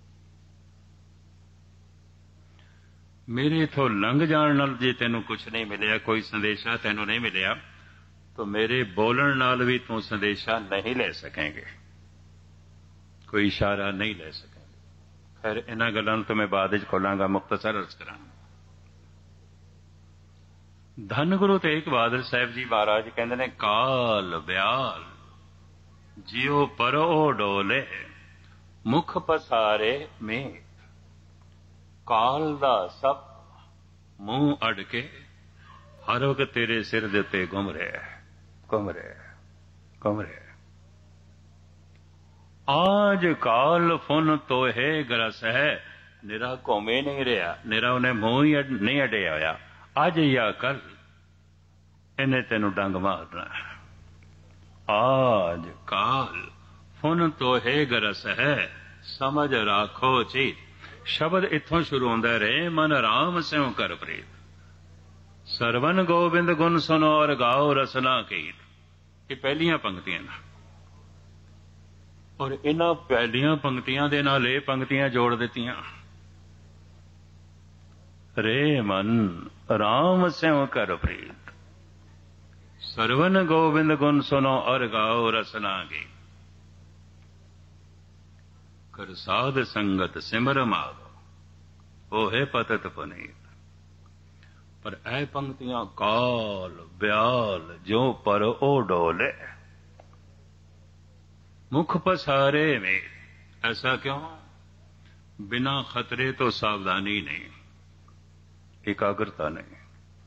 ਮੇਰੇ ਇਥੋਂ ਲੰਘ ਜਾਣ ਨਾਲ ਜੇ ਤੈਨੂੰ ਕੁਛ ਨਹੀਂ ਮਿਲਿਆ, ਕੋਈ ਸੰਦੇਸ਼ਾ ਤੈਨੂੰ ਨਹੀਂ ਮਿਲਿਆ, ਤਾਂ ਮੇਰੇ ਬੋਲਣ ਨਾਲ ਵੀ ਤੂੰ ਸੰਦੇਸ਼ਾ ਨਹੀਂ ਲੈ ਸਕੇਂਗੇ, ਕੋਈ ਇਸ਼ਾਰਾ ਨਹੀਂ ਲੈ ਸਕੇਂਗੇ। ਖੈਰ, ਇਹਨਾਂ ਗੱਲਾਂ ਨੂੰ ਤਾਂ ਮੈਂ ਬਾਅਦ ਵਿੱਚ ਖੋਲਾਂਗਾ, ਮੁਖਤਸਰ ਅਰਜ਼ ਕਰਾਂਗਾ। ਧੰਨ ਗੁਰੂ ਤੇਗ ਬਹਾਦਰ ਸਾਹਿਬ ਜੀ ਮਹਾਰਾਜ ਕਹਿੰਦੇ ਨੇ, ਕਾਲ ਬਿਆਲ ਜਿਉ ਪਰੋ ਡੋਲੇ, ਮੁਖ ਪਸਾਰੇ ਮੇਟ। ਕਾਲ ਦਾ ਸੱਪ ਮੂੰਹ ਅੜ ਕੇ ਹਰ ਵਕਤ ਤੇਰੇ ਸਿਰ ਦੇ ਉੱਤੇ ਘੁੰਮ ਰਿਹਾ, ਘੁੰਮ ਰਿਹਾ, ਘੁੰਮ ਰਿਹਾ। ਆਜ ਕਾਲ ਫੁਨ ਤੋਹੇ ਗਰਸ ਹੈ, ਨਿਰਾ ਘੁੰਮੇ ਨਹੀਂ ਰਿਹਾ, ਨਿਰਾ ਉਹਨੇ ਮੂੰਹ ਹੀ ਨਹੀਂ ਅੜਿਆ ਹੋਇਆ। ਅੱਜ ਜਾਂ ਕੱਲ ਇਹਨੇ ਤੈਨੂੰ ਡੰਗ ਮਾਰਨਾ। ਆਜ ਕਾਲ ਫੁਨ ਤੋਹੇ ਗਰਸ ਹੈ, ਸਮਝ ਰਾਖੋ ਚੀਤ। ਸ਼ਬਦ ਇੱਥੋਂ ਸ਼ੁਰੂ ਹੁੰਦਾ ਰਹੇ, ਮਨ ਰਾਮ ਸਿਉ ਕਰ ਪ੍ਰੀਤ। ਸਰਵਨ ਗੋਬਿੰਦ ਗੁਣ ਸੁਨੋ ਔਰ ਗਾਓ ਰਸਨਾ ਕੀਤ। ਇਹ ਪਹਿਲੀਆਂ ਪੰਕਤੀਆਂ ਨੇ, ਔਰ ਇਹਨਾਂ ਪਹਿਲੀਆਂ ਪੰਕਤੀਆਂ ਦੇ ਨਾਲ ਇਹ ਪੰਕਤੀਆਂ ਜੋੜ ਦਿੱਤੀਆਂ। ਰੇ ਮਨ ਰਾਮ ਸਿਉ ਕਰ ਪ੍ਰੀਤ, ਸਰਵਨ ਗੋਬਿੰਦ ਗੁਣ ਸੁਨੋ ਔਰ ਗਾਓ ਰਸਨਾ ਗੀਤ। ਕਰ ਸਾਧ ਸੰਗਤ ਸਿਮਰ ਮਾਗੋ, ਉਹੇ ਪਤਤ ਪੁਨੀਤ। ਪਰ ਇਹ ਪੰਕਤੀਆਂ ਕਾਲ ਬਿਆਲ ਜੋ ਪਰ ਉਹ ਡੋਲੇ, मुख पसारे में। ऐसा क्यों? बिना खतरे तो सावधानी नहीं, एकाग्रता नहीं।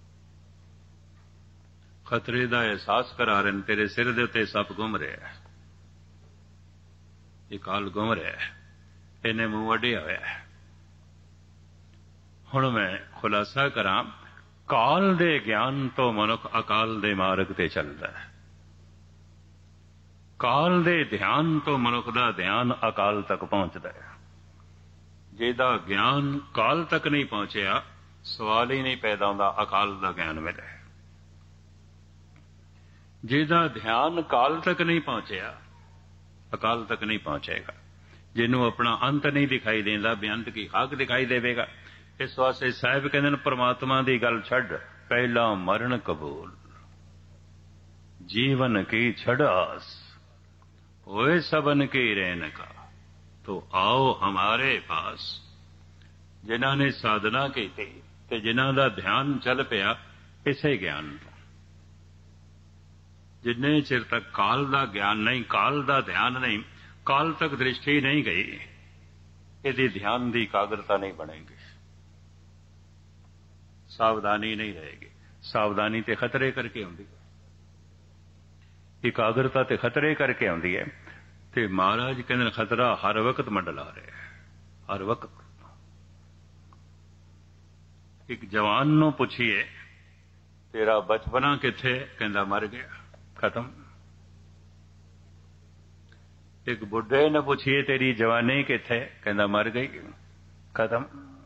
खतरे का एहसास करा रहे हैं, तेरे सिर दे उत्ते सप घुम रहा है, ये काल घुम रहा है, इन्हें मूंह अड्डिया होया है। हुण मैं खुलासा करा, काल दे ज्ञान तो मनुख अकाल दे मार्ग ते चलदा है। काल दे ध्यान तो मनुख दा ध्यान अकाल तक पहुंचता है। ਜਿਹਦਾ ਗਿਆਨ ਕਾਲ ਤੱਕ ਨਹੀਂ ਪਹੁੰਚਿਆ, ਸਵਾਲ ਹੀ ਨਹੀਂ ਪੈਦਾ ਹੁੰਦਾ ਅਕਾਲ ਦਾ ਗਿਆਨ ਮਿਲੇ। ਜਿਹਦਾ ਧਿਆਨ ਕਾਲ ਤੱਕ ਨਹੀਂ ਪਹੁੰਚਿਆ, ਅਕਾਲ ਤੱਕ ਨਹੀਂ ਪਹੁੰਚੇਗਾ। ਜਿਹਨੂੰ ਆਪਣਾ ਅੰਤ ਨਹੀਂ ਦਿਖਾਈ ਦੇਂਦਾ, ਬੇਅੰਤ ਕੀ ਖਾਕ ਦਿਖਾਈ ਦੇਵੇਗਾ। ਇਸ ਵਾਸਤੇ ਸਾਹਿਬ ਕਹਿੰਦੇ ਨੇ, ਪਰਮਾਤਮਾ ਦੀ ਗੱਲ ਛੱਡ, ਪਹਿਲਾ ਮਰਨ ਕਬੂਲ, ਜੀਵਨ ਕੀ ਛੜਾਸ ਹੋਏ ਸਬਨ ਕੀ ਰਹਿਨ ਕਾ, तो आओ हमारे पास। जिन्हां ने साधना की ते जिन्हां दा ध्यान चल पिया इसे ज्ञान तो, जिन्ने चिर तक काल दा ज्ञान नहीं, काल दा ध्यान नहीं, काल तक दृष्टि नहीं गई, यदि ध्यान दी एकाग्रता नहीं बनेगी, सावधानी नहीं रहेगी। सावधानी ते खतरे करके आउंदी है, एकाग्रता ते खतरे करके आउंदी है। ਤੇ ਮਹਾਰਾਜ ਕਹਿੰਦੇ ਨੇ, ਖਤਰਾ ਹਰ ਵਕਤ ਮੰਡਲਾ ਰਿਹਾ, ਹਰ ਵਕਤ। ਇੱਕ ਜਵਾਨ ਨੂੰ ਪੁੱਛੀਏ ਤੇਰਾ ਬਚਪਨਾ ਕਿੱਥੇ? ਕਹਿੰਦਾ ਮਰ ਗਿਆ, ਖਤਮ। ਇੱਕ ਬੁੱਢੇ ਨੇ ਪੁੱਛੀਏ ਤੇਰੀ ਜਵਾਨੀ ਕਿੱਥੇ? ਕਹਿੰਦਾ ਮਰ ਗਈ, ਖਤਮ।